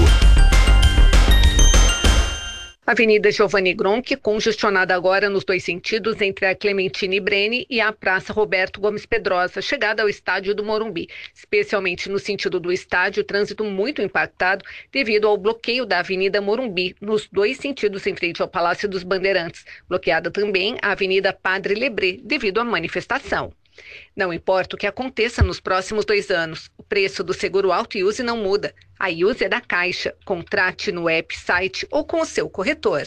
Avenida Giovanni Gronchi, congestionada agora nos dois sentidos entre a Clementine Brene e a Praça Roberto Gomes Pedrosa, chegada ao estádio do Morumbi. Especialmente no sentido do estádio, trânsito muito impactado devido ao bloqueio da Avenida Morumbi, nos dois sentidos em frente ao Palácio dos Bandeirantes. Bloqueada também a Avenida Padre Lebré, devido à manifestação. Não importa o que aconteça nos próximos dois anos, o preço do seguro auto e use não muda. A Use é da Caixa. Contrate no app, site ou com o seu corretor.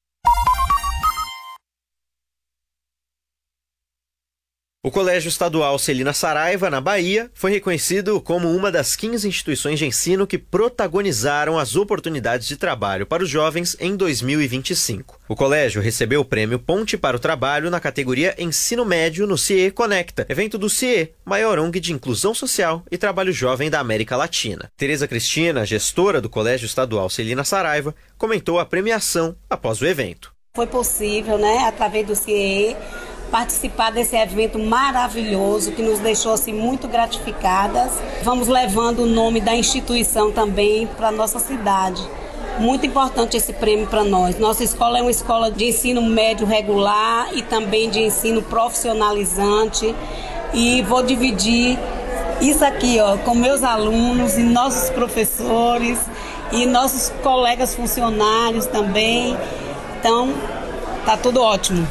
O Colégio Estadual Celina Saraiva, na Bahia, foi reconhecido como uma das quinze instituições de ensino que protagonizaram as oportunidades de trabalho para os jovens em dois mil e vinte e cinco. O colégio recebeu o prêmio Ponte para o Trabalho na categoria Ensino Médio no C I E Conecta, evento do C I E, maior O N G de inclusão social e trabalho jovem da América Latina. Tereza Cristina, gestora do Colégio Estadual Celina Saraiva, comentou a premiação após o evento. Foi possível, né, através do C I E, participar desse evento maravilhoso que nos deixou assim, muito gratificadas. Vamos levando o nome da instituição também para a nossa cidade. Muito importante esse prêmio para nós. Nossa escola é uma escola de ensino médio regular e também de ensino profissionalizante. E vou dividir isso aqui ó, com meus alunos e nossos professores e nossos colegas funcionários também. Então, tá tudo ótimo.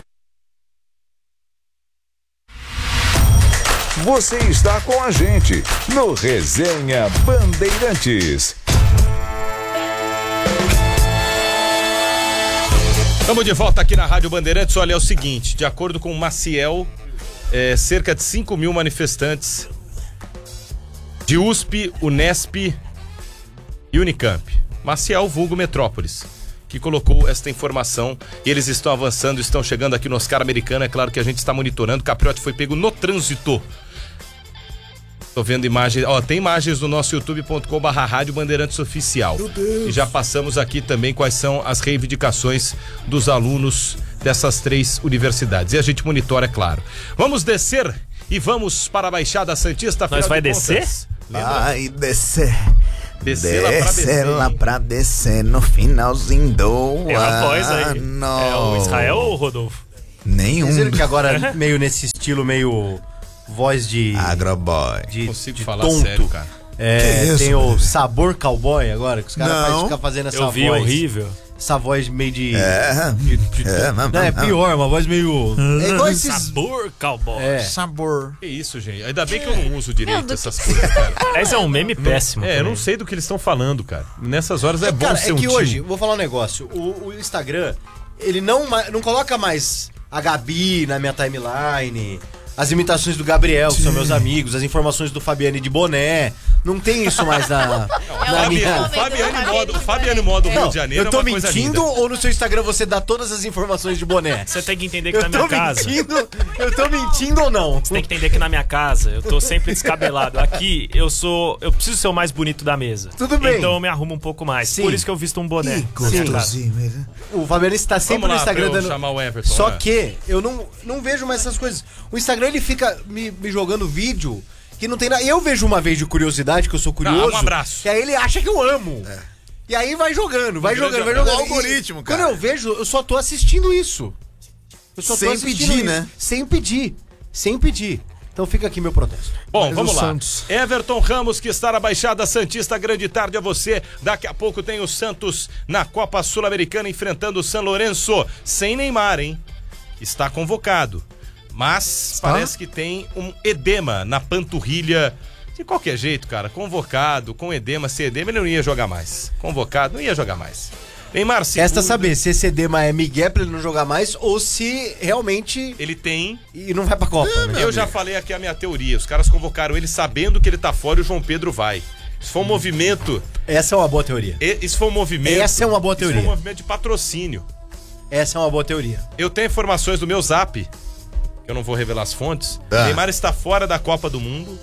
Você está com a gente no Resenha Bandeirantes. Estamos de volta aqui na Rádio Bandeirantes. Olha, é o seguinte, de acordo com o Maciel, é, cerca de cinco mil manifestantes de U S P, Unesp e Unicamp. Maciel, vulgo Metrópolis, que colocou esta informação, e eles estão avançando, estão chegando aqui no Oscar Americano. É claro que a gente está monitorando. Capriotti foi pego no trânsito. Tô vendo imagens, ó, tem imagens no nosso youtube ponto com barra rádio Bandeirantes Oficial. Meu Deus. E já passamos aqui também quais são as reivindicações dos alunos dessas três universidades. E a gente monitora, é claro. Vamos descer e vamos para a Baixada Santista. Nós vai de descer? contas. Vai descer. Descer lá pra descer. Descer lá pra descer no finalzinho do É a voz aí. ano. É o Israel ou o Rodolfo? Nenhum. Vocês viram que agora meio nesse estilo, meio voz de... Agroboy. De, Consigo de falar tonto. sério, cara. É, Que isso, tem o velho? sabor cowboy agora, que os caras Não. fazem ficar fazendo essa Eu vi, voz. horrível. Essa voz meio de... É. de, de É, não, não, é não. pior, uma voz meio... É igual esses... Sabor cowboy. É. Sabor. Que isso, gente. Ainda bem que eu não uso direito Meu, do essas coisas, cara. Esse é um meme péssimo. É, eu também. não sei do que eles estão falando, cara. Nessas horas é, É, bom cara, ser é um que tio. hoje, vou falar um negócio, o, o Instagram, ele não, ma- não coloca mais a Gabi na minha timeline, as imitações do Gabriel, que são meus amigos, as informações do Fabiane de boné, não tem isso mais na, na É o minha... O Fabiane Modo, o Fabiane Modo Rio Não, de Janeiro eu tô é uma coisa mentindo linda. ou no seu Instagram você dá todas as informações de boné? Você tem que entender que Eu na tô minha casa. mentindo, eu tô mentindo ou não? Você tem que entender que na minha casa eu tô sempre descabelado. Aqui eu sou. Eu preciso ser o mais bonito da mesa. Tudo bem. Então eu me arrumo um pouco mais. Sim. Por isso que eu visto um boné. Que na minha casa. gostosinho, mesmo. O Fabiano está sempre Vamos no lá Instagram pra eu dando... chamar o Everton, Só né? que eu não, não vejo mais essas coisas. O Instagram ele fica me, me jogando vídeo que não tem nada. Eu vejo uma vez de curiosidade, que eu sou curioso. Ah, um abraço. E aí ele acha que eu amo. E aí vai jogando, vai Um jogando, vai grande jogando. abraço. É o algoritmo, E cara. Quando eu vejo, eu só tô assistindo isso. Eu só tô Sem assistindo pedir, isso. né? Sem pedir. Sem pedir. Então fica aqui meu protesto. Bom, Mas vamos o lá. Santos. Everton Ramos, que está na Baixada Santista, grande tarde a você. Daqui a pouco tem o Santos na Copa Sul-Americana enfrentando o São Lourenço. Sem Neymar, hein? Está convocado. Mas Está? parece que tem um edema na panturrilha. De qualquer jeito, cara, convocado, com edema, sem edema, ele não ia jogar mais. Convocado, não ia jogar mais. Neymar, segunda, Resta saber se esse edema é migué pra ele não jogar mais ou se realmente... ele tem. E não vai pra Copa, né? Eu já falei aqui a minha teoria. Os caras convocaram ele sabendo que ele tá fora e o João Pedro vai. Isso foi um movimento. Essa é uma boa teoria. e- Isso foi um movimento. Essa é uma boa Isso foi teoria. um movimento de patrocínio. Essa é uma boa teoria. Eu tenho informações do meu zap, que eu não vou revelar as fontes. Ah. Neymar está fora da Copa do Mundo.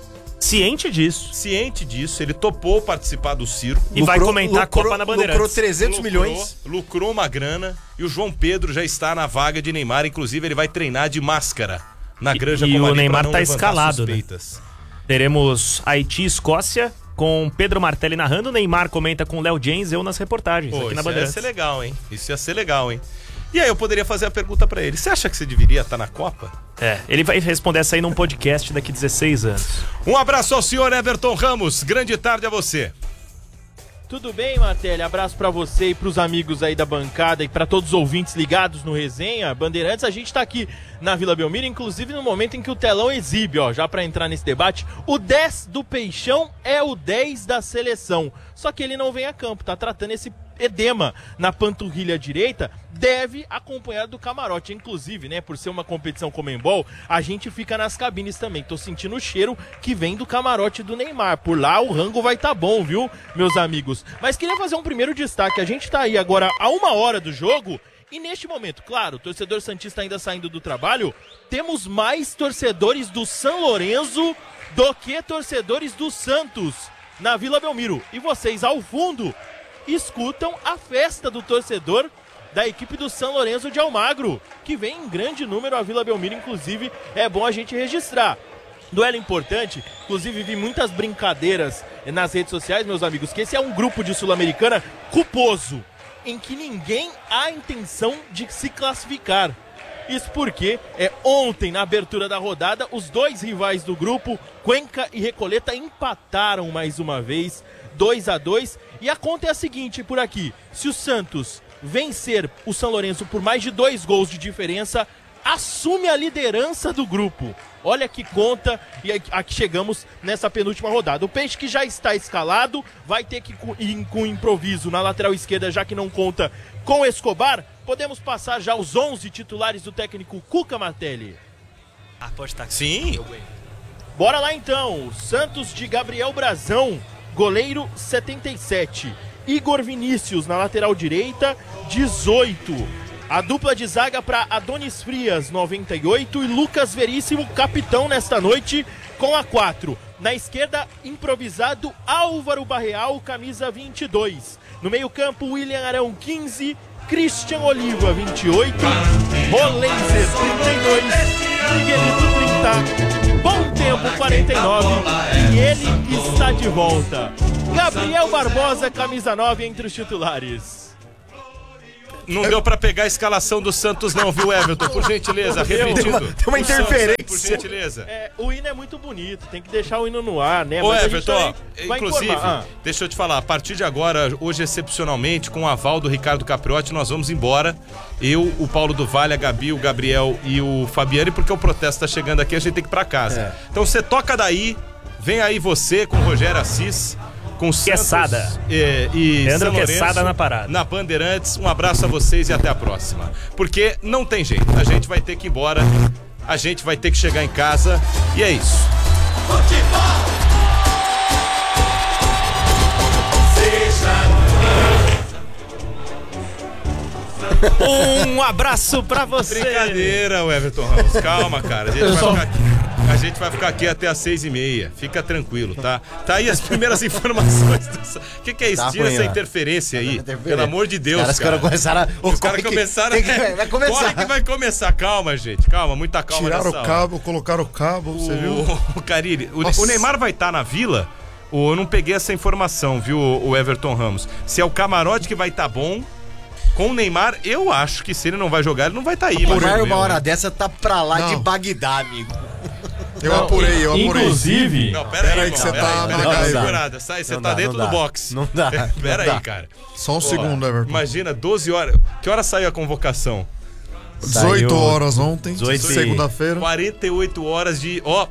Ciente disso. Ciente disso, ele topou participar do circo. E vai comentar a Copa na Bandeirantes. Lucrou trezentos Lucrou- milhões. Lucrou uma grana. E o João Pedro já está na vaga de Neymar. Inclusive, ele vai treinar de máscara na E- Granja e Comari o pra Neymar não tá levantar escalado, né? suspeitas. Teremos Haiti e Escócia com Pedro Martelli narrando. O Neymar comenta com Léo James, eu nas reportagens Pô, aqui na isso ia Bandeirantes. ser legal, hein? Isso ia ser legal, hein? E aí eu poderia fazer a pergunta pra ele. Você acha que você deveria estar na Copa? É, ele vai responder essa aí num podcast daqui dezesseis anos. Um abraço ao senhor Everton Ramos. Grande tarde a você. Tudo bem, Martelli? Abraço pra você e pros amigos aí da bancada e pra todos os ouvintes ligados no Resenha Bandeirantes. A gente tá aqui na Vila Belmiro, inclusive no momento em que o telão exibe, ó, já pra entrar nesse debate, o dez do Peixão é o dez da seleção. Só que ele não vem a campo, tá tratando esse edema na panturrilha direita, deve acompanhar do camarote. Inclusive, né, por ser uma competição Comembol, a gente fica nas cabines também. Tô sentindo o cheiro que vem do camarote do Neymar. Por lá o rango vai tá bom, viu, meus amigos? Mas queria fazer um primeiro destaque. A gente tá aí agora a uma hora do jogo e neste momento, claro, o torcedor santista ainda saindo do trabalho, temos mais torcedores do São Lourenço do que torcedores do Santos na Vila Belmiro. E vocês, ao fundo, escutam a festa do torcedor da equipe do São Lourenço de Almagro, que vem em grande número à Vila Belmiro, inclusive é bom a gente registrar. Duelo importante, inclusive vi muitas brincadeiras nas redes sociais, meus amigos, que esse é um grupo de Sul-Americana culposo, em que ninguém há intenção de se classificar. Isso porque é, ontem, na abertura da rodada, os dois rivais do grupo, Cuenca e Recoleta, empataram mais uma vez, dois a dois. E a conta é a seguinte por aqui: se o Santos vencer o São Lourenço por mais de dois gols de diferença, assume a liderança do grupo. Olha que conta, e aqui chegamos nessa penúltima rodada. O Peixe, que já está escalado, vai ter que ir com improviso na lateral esquerda, já que não conta com o Escobar. Podemos passar já os onze titulares do técnico Cuca, Martelli? Ah, pode estar aqui. Sim. Bora lá então. Santos de Gabriel Brazão, goleiro setenta e sete. Igor Vinícius na lateral direita, dezoito. A dupla de zaga para Adonis Frias, noventa e oito. E Lucas Veríssimo, capitão nesta noite, com a quatro. Na esquerda, improvisado, Álvaro Barreal, camisa vinte e dois. No meio-campo, William Arão, quinze. Christian Oliva, vinte e oito. Rolenzer, trinta e dois. Miguelito, trinta. Bom Tempo, quarenta e nove. E ele está de volta. Gabriel Barbosa, camisa nove, entre os titulares. Não deu pra pegar a escalação do Santos não, viu, Everton? Por gentileza, repetindo. Tem uma, tem uma O interferência. Santos, por gentileza. É, o hino é muito bonito, tem que deixar o hino no ar, né? Ô, Mas a gente Everton, ó, também vai inclusive, informar. Ah. deixa eu te falar, a partir de agora, hoje excepcionalmente, com o aval do Ricardo Capriotti, nós vamos embora. Eu, o Paulo do Vale, a Gabi, o Gabriel e o Fabiane, porque o protesto tá chegando aqui, a gente tem que ir pra casa. É. Então você toca daí, vem aí você com o Rogério Assis, com Quesada. Santos e, e Leandro São Lourenço, Quesada na parada. Na Bandeirantes. Um abraço a vocês e até a próxima. Porque não tem jeito, a gente vai ter que ir embora, a gente vai ter que chegar em casa e é isso. Um abraço pra você. Brincadeira, o Everton Ramos. Calma, cara. A gente, vai ficar aqui, a gente vai ficar aqui até às seis e meia. Fica tranquilo, tá? Tá aí as primeiras informações. O que, que é isso? Tá Tira ruim, essa ó. interferência aí. Interferência. Pelo amor de Deus, Os cara. caras começaram a... Os caras Corre que- começaram tem que- vai começar. Corre que vai começar. Calma, gente. Calma, muita calma Tiraram nessa o hora. cabo, colocaram o cabo, você viu? O, o Carille, o, Nossa. o Neymar vai estar na Vila? Ou eu não peguei essa informação, viu, o Everton Ramos? Se é o camarote que vai estar bom, com o Neymar, eu acho que se ele não vai jogar, ele não vai estar aí. O mas Neymar, eu, uma né? hora dessa, tá pra lá Não. de Bagdá, amigo. Eu apurei, eu apurei. Inclusive, Não, pera, Pera aí, aí que irmão, você pera tá aí, na pera aí, MacGyver. segurada, sai, você Não tá dá, dentro não do dá. box. Não dá, Pera não aí, dá. cara. Só um Pô, segundo, Everton. Imagina, doze horas. Que hora saiu a convocação? dezoito Saiu- horas ontem, dezoito e- segunda-feira. quarenta e oito horas de. Ó,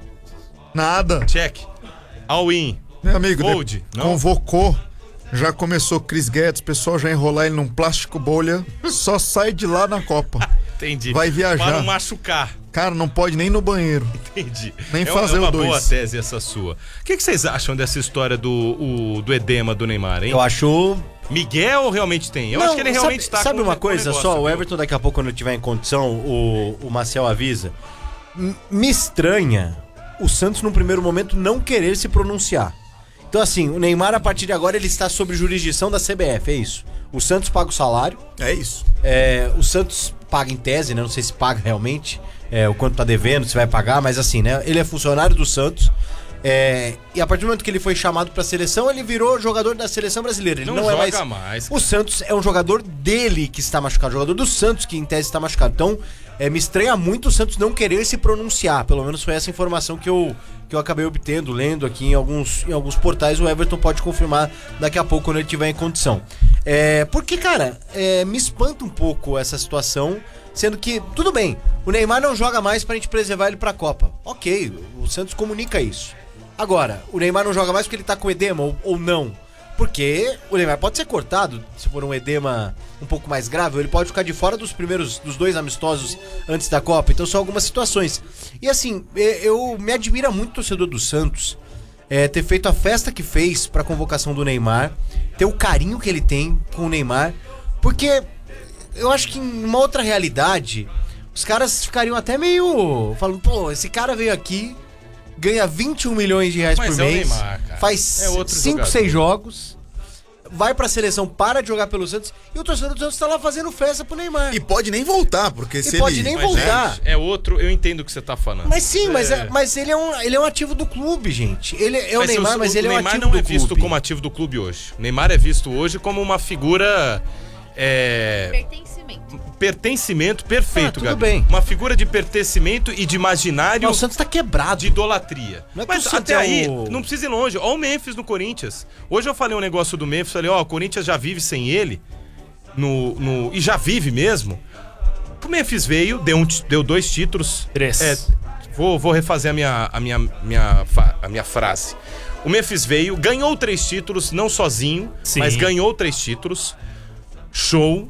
Nada. check. All-in. Meu amigo, Fold, de- não? convocou. Já começou Chris Guedes, o pessoal já enrolar ele num plástico bolha. Só sai de lá na Copa. Entendi. Vai viajar. Para não machucar. Cara, não pode nem ir no banheiro. Entendi. Nem é fazer uma, é uma o dois. boa tese essa sua. O que, que vocês acham dessa história do, o- do edema do Neymar, hein? Eu acho... Miguel ou realmente tem? Eu Não, acho que ele realmente sabe, tá Sabe com uma com coisa negócio, só? O viu? Everton daqui a pouco, quando tiver em condição, o, o Marcel avisa. M- Me estranha o Santos, num primeiro momento, não querer se pronunciar. Então, assim, o Neymar, a partir de agora, ele está sob jurisdição da C B F, é isso. O Santos paga o salário. É isso. É, o Santos paga em tese, né? Não sei se paga realmente, é, o quanto tá devendo, se vai pagar, mas assim, né? Ele é funcionário do Santos. É, e a partir do momento que ele foi chamado pra seleção, ele virou jogador da seleção brasileira. Ele Não não, é joga mais. mais, O Santos é um jogador dele que está machucado, jogador do Santos que em tese está machucado. Então, é, me estranha muito o Santos não querer se pronunciar. Pelo menos foi essa informação que eu, que eu acabei obtendo, lendo aqui em alguns, em alguns portais. O Everton pode confirmar daqui a pouco quando ele tiver em condição. É, porque, cara, é, me espanta um pouco essa situação. Sendo que, tudo bem, o Neymar não joga mais pra gente preservar ele pra Copa. Ok, o Santos comunica isso. Agora, o Neymar não joga mais porque ele tá com edema ou, ou não? Porque o Neymar pode ser cortado, se for um edema um pouco mais grave, ou ele pode ficar de fora dos primeiros, dos dois amistosos antes da Copa. Então são algumas situações. E assim, eu me admira muito o torcedor do Santos é, ter feito a festa que fez pra convocação do Neymar, ter o carinho que ele tem com o Neymar, porque eu acho que em uma outra realidade, os caras ficariam até meio falando, pô, esse cara veio aqui, ganha vinte e um milhões de reais Mas por é o mês, Neymar, cara. faz É outro cinco, jogador. seis jogos, vai pra seleção, para de jogar pelo Santos, e o torcedor do Santos tá lá fazendo festa pro Neymar. E pode nem voltar, porque E se pode ele... nem Mas, voltar. gente, é outro, eu entendo o que você tá falando. Mas sim, mas, É. é- mas ele, é um, ele é um ativo do clube, gente. Ele é o Mas Neymar, o- mas ele o é um Neymar ativo não do é visto clube. como ativo do clube hoje. O Neymar é visto hoje como uma figura... É, Pertencimento. pertencimento perfeito, Ah, tudo Gabi. bem. Uma figura de pertencimento e de imaginário Mas o Santos tá quebrado. de idolatria. Não é que Mas o Santos até é aí, o- não precisa ir longe. Olha o Memphis no Corinthians. Hoje eu falei um negócio do Memphis, falei, ó, o Corinthians já vive sem ele, no, no, e já vive mesmo. O Memphis veio, deu, um, ti- deu dois títulos. Três. É, vou, vou refazer a minha, a, minha, minha, fa- a minha frase. O Memphis veio, ganhou três títulos, não sozinho, Sim. mas ganhou três títulos. Show.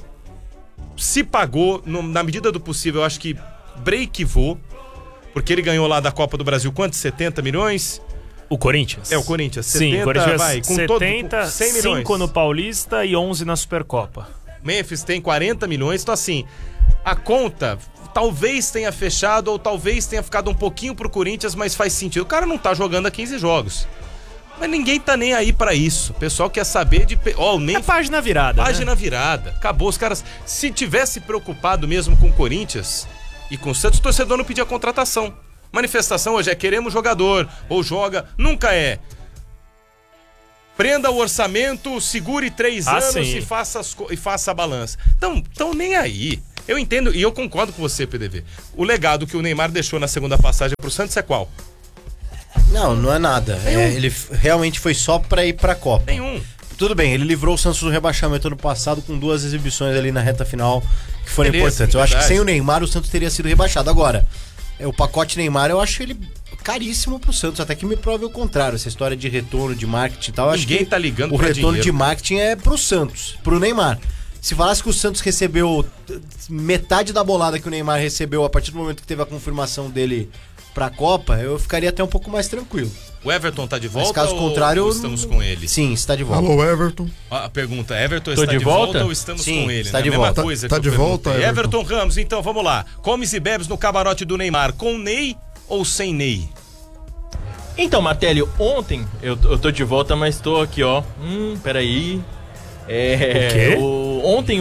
Se pagou, no- na medida do possível, eu acho que breakivou. Porque ele ganhou lá da Copa do Brasil quantos? setenta milhões? O Corinthians? É, o Corinthians. Sim, setenta, o Corinthians vai, com setenta, todo, com cem milhões. cinco no Paulista e onze na Supercopa. Memphis tem quarenta milhões, então assim, a conta talvez tenha fechado ou talvez tenha ficado um pouquinho pro Corinthians, mas faz sentido. O cara não tá jogando há quinze jogos. Mas ninguém tá nem aí pra isso. O pessoal quer saber de... Ó, nem... É página virada, Página né? virada. Acabou. Os caras... Se tivesse preocupado mesmo com o Corinthians e com o Santos, o torcedor não pedia contratação. Manifestação hoje é queremos jogador, ou joga... Nunca é... Prenda o orçamento, segure três Ah, anos sim. e faça, as co- e faça a balança. Então, tão nem aí. Eu entendo e eu concordo com você, P D V. O legado que o Neymar deixou na segunda passagem pro Santos é qual? Não, não é nada. É, ele f- realmente foi só pra ir pra Copa. Nenhum. Tudo bem, ele livrou o Santos do rebaixamento ano passado com duas exibições ali na reta final que foram Beleza, importantes. Eu acho que verdade. sem o Neymar o Santos teria sido rebaixado. Agora, é, o pacote Neymar eu acho ele caríssimo pro Santos, até que me prove o contrário. Essa história de retorno de marketing e tal, eu acho Ninguém que tá ligando o pra retorno dinheiro. de marketing é pro Santos, pro Neymar. Se falasse que o Santos recebeu metade da bolada que o Neymar recebeu a partir do momento que teve a confirmação dele pra Copa, eu ficaria até um pouco mais tranquilo. O Everton tá de volta Mas caso ou, contrário, ou estamos com ele? Sim, está de volta. Alô, Everton. A pergunta, Everton Tô está de de, volta? volta? ou estamos Sim, com ele? está né? de A mesma volta. coisa Tá que eu de volta, perguntei. Everton. Everton Ramos, então vamos lá. Comes e bebes no camarote do Neymar, com Ney ou sem Ney? Então, Martelli, ontem, eu, eu tô de volta, mas tô aqui, ó. Hum, peraí. É. O quê? o- ontem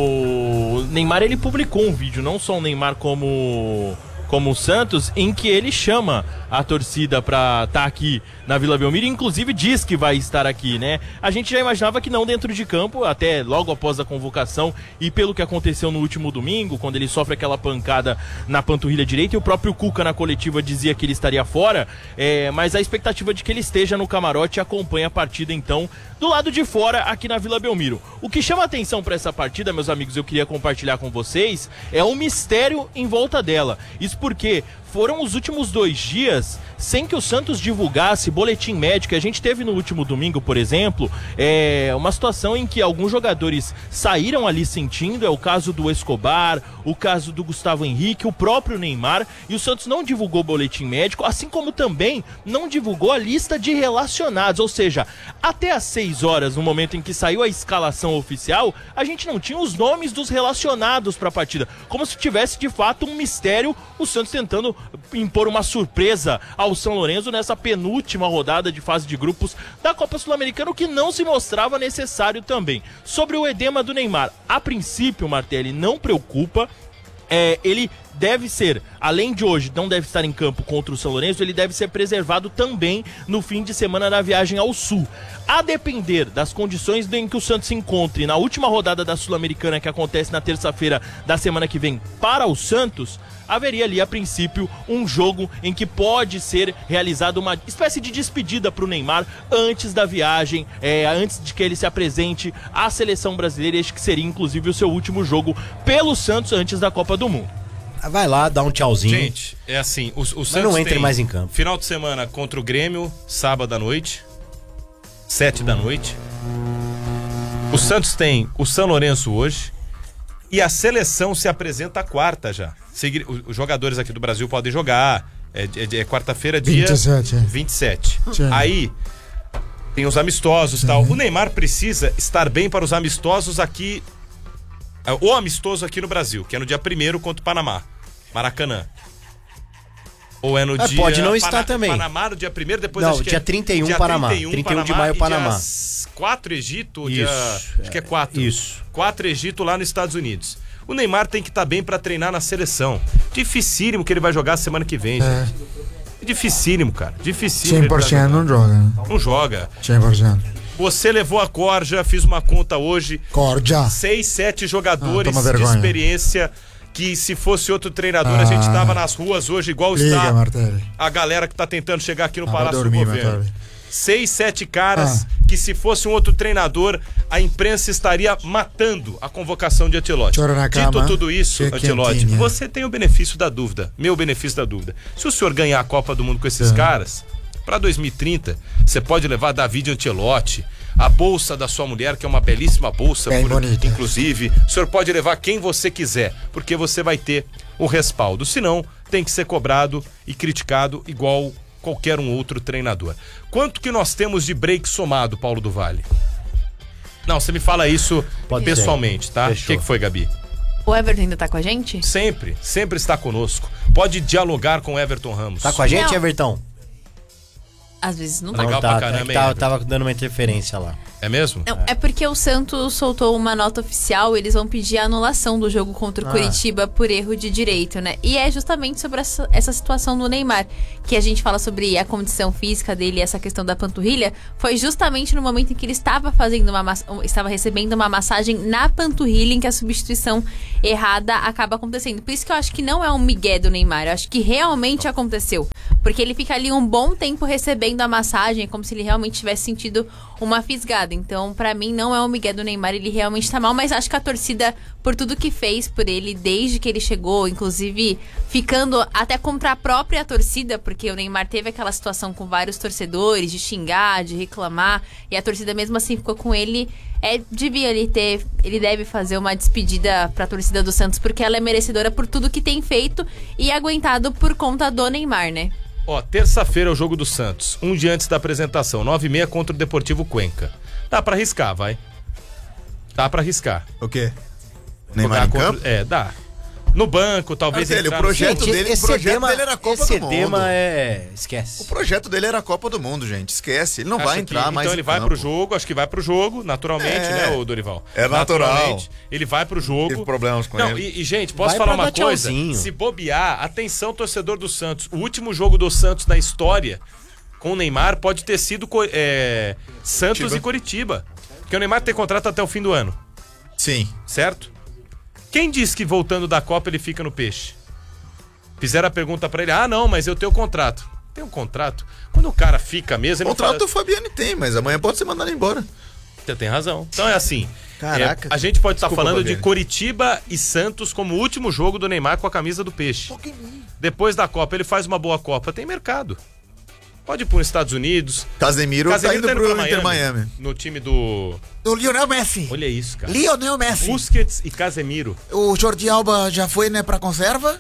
o Neymar ele publicou um vídeo, não só o Neymar como. Como o Santos, em que ele chama a torcida pra estar aqui na Vila Belmiro, inclusive diz que vai estar aqui, né? A gente já imaginava que não dentro de campo, até logo após a convocação, e pelo que aconteceu no último domingo, quando ele sofre aquela pancada na panturrilha direita, e o próprio Cuca na coletiva dizia que ele estaria fora, é, mas a expectativa de que ele esteja no camarote e acompanhe a partida, então, do lado de fora, aqui na Vila Belmiro. O que chama atenção para essa partida, meus amigos, eu queria compartilhar com vocês, é o mistério em volta dela. Isso porque foram os últimos dois dias sem que o Santos divulgasse boletim médico. A gente teve no último domingo, por exemplo, é, uma situação em que alguns jogadores saíram ali sentindo, é o caso do Escobar, o caso do Gustavo Henrique, o próprio Neymar, e o Santos não divulgou boletim médico, assim como também não divulgou a lista de relacionados, ou seja, até às seis horas, no momento em que saiu a escalação oficial, a gente não tinha os nomes dos relacionados para a partida, como se tivesse de fato um mistério, o Santos tentando impor uma surpresa ao São Lourenço nessa penúltima rodada de fase de grupos da Copa Sul-Americana, o que não se mostrava necessário também. Sobre o edema do Neymar, a princípio, Martelli, não preocupa. É, ele deve ser, além de hoje, não deve estar em campo contra o São Lourenço, ele deve ser preservado também no fim de semana na viagem ao Sul. A depender das condições em que o Santos se encontre na última rodada da Sul-Americana, que acontece na terça-feira da semana que vem para o Santos, haveria ali, a princípio, um jogo em que pode ser realizada uma espécie de despedida para o Neymar antes da viagem, é, antes de que ele se apresente à seleção brasileira, este que seria, inclusive, o seu último jogo pelo Santos antes da Copa do Mundo. Vai lá, dá um tchauzinho. Gente, é assim, o, o Santos Mas não entre tem mais em campo. Final de semana contra o Grêmio, sábado à noite, sete da noite. O Santos tem o São Lourenço hoje e a seleção se apresenta quarta já. Segui- Os jogadores aqui do Brasil podem jogar. É, é- é quarta-feira, dia vinte e sete, é. vinte e sete. Sim. Aí tem os amistosos e tal. O Neymar precisa estar bem para os amistosos aqui. é, O amistoso aqui no Brasil, que é no dia primeiro contra o Panamá. Maracanã. Ou é no É, dia... pode não estar Pana- também. Panamá no dia primeiro, depois Não, acho que dia é- trinta e um dia Panamá. trinta e um, trinta e um de maio, e Panamá. dia quatro Egito, dia... Isso. Acho que é quatro. Isso. quatro Egito lá nos Estados Unidos. O Neymar tem que estar bem pra treinar na seleção. Dificílimo que ele vai jogar semana que vem, É. gente. É dificílimo, cara. Dificílimo. cem por ele tá cento não jogando. joga, né? Não joga. cem por cento. Você levou a corja, fiz uma conta hoje. Corja. Seis, sete jogadores Ah, toma de vergonha. experiência que se fosse outro treinador a Ah. gente tava nas ruas hoje igual Liga, está Martelli. a galera que tá tentando chegar aqui no Ah, vai Palácio dormir, do Governo. Martelli. Seis, sete caras Ah. que se fosse um outro treinador a imprensa estaria matando a convocação de Ancelotti. Chora na Dito cama, tudo isso, fica Ancelotti, quentinha. você tem o benefício da dúvida, meu benefício da dúvida. Se o senhor ganhar a Copa do Mundo com esses É. caras, para dois mil e trinta, você pode levar David Ancelotti, a bolsa da sua mulher, que é uma belíssima bolsa, Bem por- bonita. inclusive. O senhor pode levar quem você quiser, porque você vai ter o respaldo. Senão, tem que ser cobrado e criticado igual qualquer um outro treinador. Quanto que nós temos de break somado, Paulo do Vale? Não, você me fala isso Pode pessoalmente, ser. tá? O Fechou. que, que foi, Gabi? O Everton ainda tá com a gente? Sempre, sempre está conosco. Pode dialogar com o Everton Ramos. Tá com a gente, Não. Everton? Às vezes não Tá tá. legal tá, pra tá, caramba, é que hein, tava, Everton? tava dando uma interferência lá. É mesmo? Não, é porque o Santos soltou uma nota oficial, eles vão pedir a anulação do jogo contra o Ah. Curitiba por erro de direito, né? E é justamente sobre essa, essa situação do Neymar, que a gente fala sobre a condição física dele e essa questão da panturrilha, foi justamente no momento em que ele estava fazendo uma massa- estava recebendo uma massagem na panturrilha em que a substituição errada acaba acontecendo. Por isso que eu acho que não é um migué do Neymar, eu acho que realmente aconteceu. Porque ele fica ali um bom tempo recebendo a massagem, como se ele realmente tivesse sentido uma fisgada. Então, pra mim, não é o migué do Neymar, ele realmente tá mal, mas acho que a torcida, por tudo que fez por ele desde que ele chegou, inclusive ficando até contra a própria torcida, porque o Neymar teve aquela situação com vários torcedores de xingar, de reclamar, e a torcida mesmo assim ficou com ele. É, devia ele ter, ele deve fazer uma despedida pra torcida do Santos, porque ela é merecedora por tudo que tem feito e aguentado por conta do Neymar, né? Ó, terça-feira é o jogo do Santos, um dia antes da apresentação, nove e meia contra o Deportivo Cuenca. Dá pra arriscar, vai. Dá pra arriscar. O quê? Jogar Neymar em contra- campo? É, dá. No banco, talvez Marcelo, entrar o projeto no... dele, o esse projeto edema- dele era a Copa esse do Mundo. edema é... Esquece. O projeto dele era a Copa do Mundo, gente. Esquece. Ele não Acha vai que- entrar mais Então ele em vai campo. pro jogo, acho que vai pro jogo, naturalmente, É. né, ô Dorival? É natural. Naturalmente, ele vai pro jogo. Tive problemas com Não, ele. e, e, gente, posso Vai falar pra uma dar coisa? tchauzinho. Se bobear, atenção, torcedor do Santos. O último jogo do Santos na história com o Neymar pode ter sido co- é, Santos Curitiba. e Curitiba. Porque o Neymar tem contrato até o fim do ano, Sim. certo? Quem disse que voltando da Copa ele fica no peixe? Fizeram a pergunta pra ele, ah não, mas eu tenho contrato. Tem um contrato? Quando o cara fica mesmo... O ele não contrato fala- o Fabiane tem, mas amanhã pode ser mandado embora. Você tem razão. Então é assim. Caraca. é, a gente pode estar Desculpa, falando de Fabiane. Curitiba e Santos como o último jogo do Neymar com a camisa do Peixe. Depois da Copa, ele faz uma boa Copa. Tem mercado. Pode ir para os Estados Unidos. Casemiro, tá indo pro pra Inter Miami. No time do... O Lionel Messi. Olha isso, cara. Lionel Messi. Busquets e Casemiro. O Jordi Alba já foi, né, pra conserva.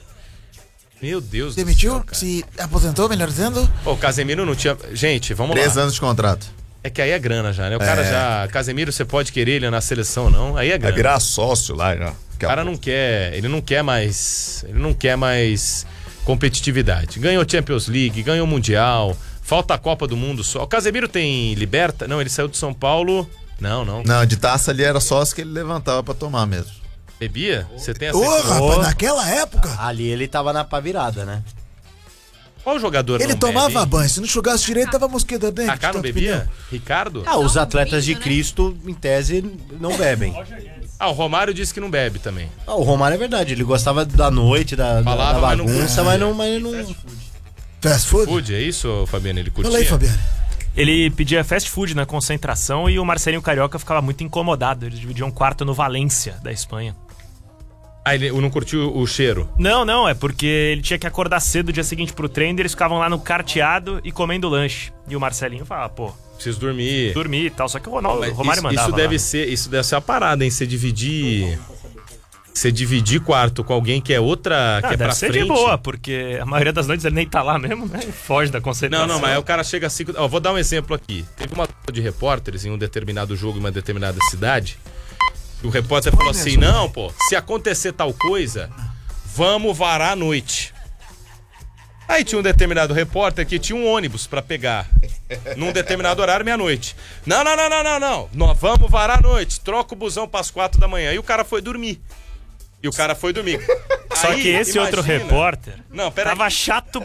Meu Deus Demitiu, do céu, cara. se aposentou, melhor dizendo. Pô, o Casemiro não tinha... Gente, vamos Três lá. anos de contrato. É que aí é grana já, né? O cara É. já... Casemiro, você pode querer ele na seleção, não? Aí é grana. Vai virar sócio lá já. O cara não quer, ele não quer mais, ele não quer mais competitividade. Ganhou Champions League, ganhou Mundial, falta a Copa do Mundo só. O Casemiro tem Liberta? Não, ele saiu de São Paulo. Não, não. Não, de taça ali era sócio que ele levantava pra tomar mesmo. Bebia? Você tem essa Ô, informação? rapaz, naquela época, Ali ele tava na pá virada, né? Qual jogador ele não tomava bebe, hein? banho. Se não enxugasse direito, tava mosqueta dentro. Kaká não tanto bebia? Ricardo? Ah, os atletas de né? Cristo, em tese, não bebem. Ah, o Romário disse que não bebe também. Ah, o Romário é verdade, ele gostava da noite, da, da- Falava, da mas não bagunça, curte. mas não... Mas não... Fast food? Food, é isso, Fabiano? Ele curtia? Fala aí, Fabiano. Ele pedia fast food na concentração e o Marcelinho Carioca ficava muito incomodado. Eles dividiam um quarto no Valência, da Espanha. Ah, ele não curtiu o cheiro? Não, não, é porque ele tinha que acordar cedo no dia seguinte pro treino e eles ficavam lá no carteado e comendo lanche. E o Marcelinho falava, pô, Preciso dormir. dormir e tal. Só que o Ronaldo, Mas o Romário isso, mandava. isso deve lá. ser, isso deve ser a parada, hein? Você dividir. Você dividir quarto com alguém que é outra. Ah, que é deve pra ser frente. de boa, porque a maioria das noites ele nem tá lá mesmo, né? Ele foge da concentração. Não, não, mas aí o cara chega assim. Ó, vou dar um exemplo aqui. Teve uma tropa de repórteres em um determinado jogo em uma determinada cidade. E o repórter falou assim: não, pô, se acontecer tal coisa, vamos varar a noite. Aí tinha um determinado repórter que tinha um ônibus pra pegar num determinado horário, meia-noite. Não, não, não, não, não, não. Nós vamos varar a noite. Troca o busão pras quatro da manhã. E o cara foi dormir. E o cara foi dormir. Só Aí, que esse imagina- outro repórter Não, pera tava chato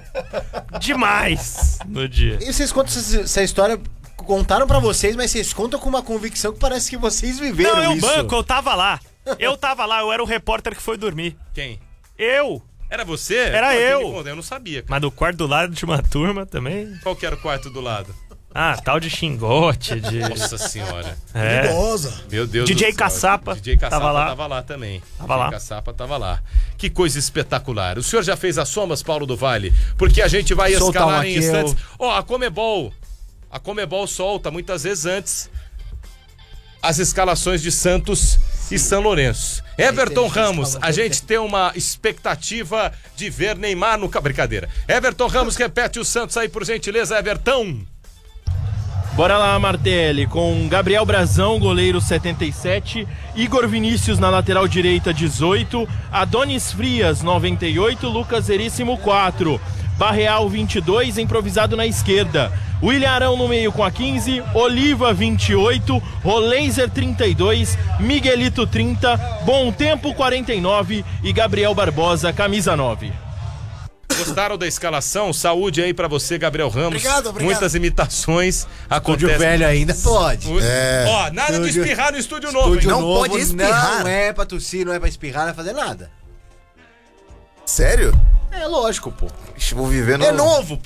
demais no dia. E vocês contam essa, essa história, contaram pra vocês, mas vocês contam com uma convicção que parece que vocês viveram Não, eu isso. banco, eu tava lá. Eu tava lá, eu era o repórter que foi dormir. Quem? Eu! Era você? Era Pô, eu. que me conta, Eu não sabia. cara. Mas do quarto do lado de uma turma também. Qual que era o quarto do lado? Ah, tal de xingote, de. Nossa senhora. É. Perigosa. Meu Deus D J do céu. Caçapa D J Caçapa tava lá. tava lá também. Tava D J lá. Caçapa tava lá. Que coisa espetacular. O senhor já fez as somas, Paulo do Vale? Porque a gente vai Solta escalar um em aqui, instantes. eu- Ó, a Comebol. A Comebol solta muitas vezes antes as escalações de Santos e São Lourenço. Everton Ramos, a gente tem uma expectativa de ver Neymar no... Brincadeira. Everton Ramos, repete o Santos aí, por gentileza, Everton. Bora lá, Martelli, com Gabriel Brazão, goleiro setenta e sete, Igor Vinícius na lateral direita dezoito, Adonis Frias noventa e oito, Lucas Veríssimo quatro, Barreal vinte e dois, improvisado na esquerda, William Arão no meio com a quinze, Oliva vinte e oito, Roleiser trinta e dois, Miguelito trinta, Bom Tempo quarenta e nove e Gabriel Barbosa camisa nove. Gostaram da escalação? Saúde aí pra você, Gabriel Ramos. Obrigado, obrigado. Muitas imitações acontecem. Estúdio velho ainda pode. É. Ó, nada Estúdio... de espirrar no estúdio novo. Estúdio hein? não novo, pode espirrar. Não é pra tossir, não é pra espirrar, não é fazer nada. Sério? É lógico, pô. Ixi, vou viver no... É novo, pô.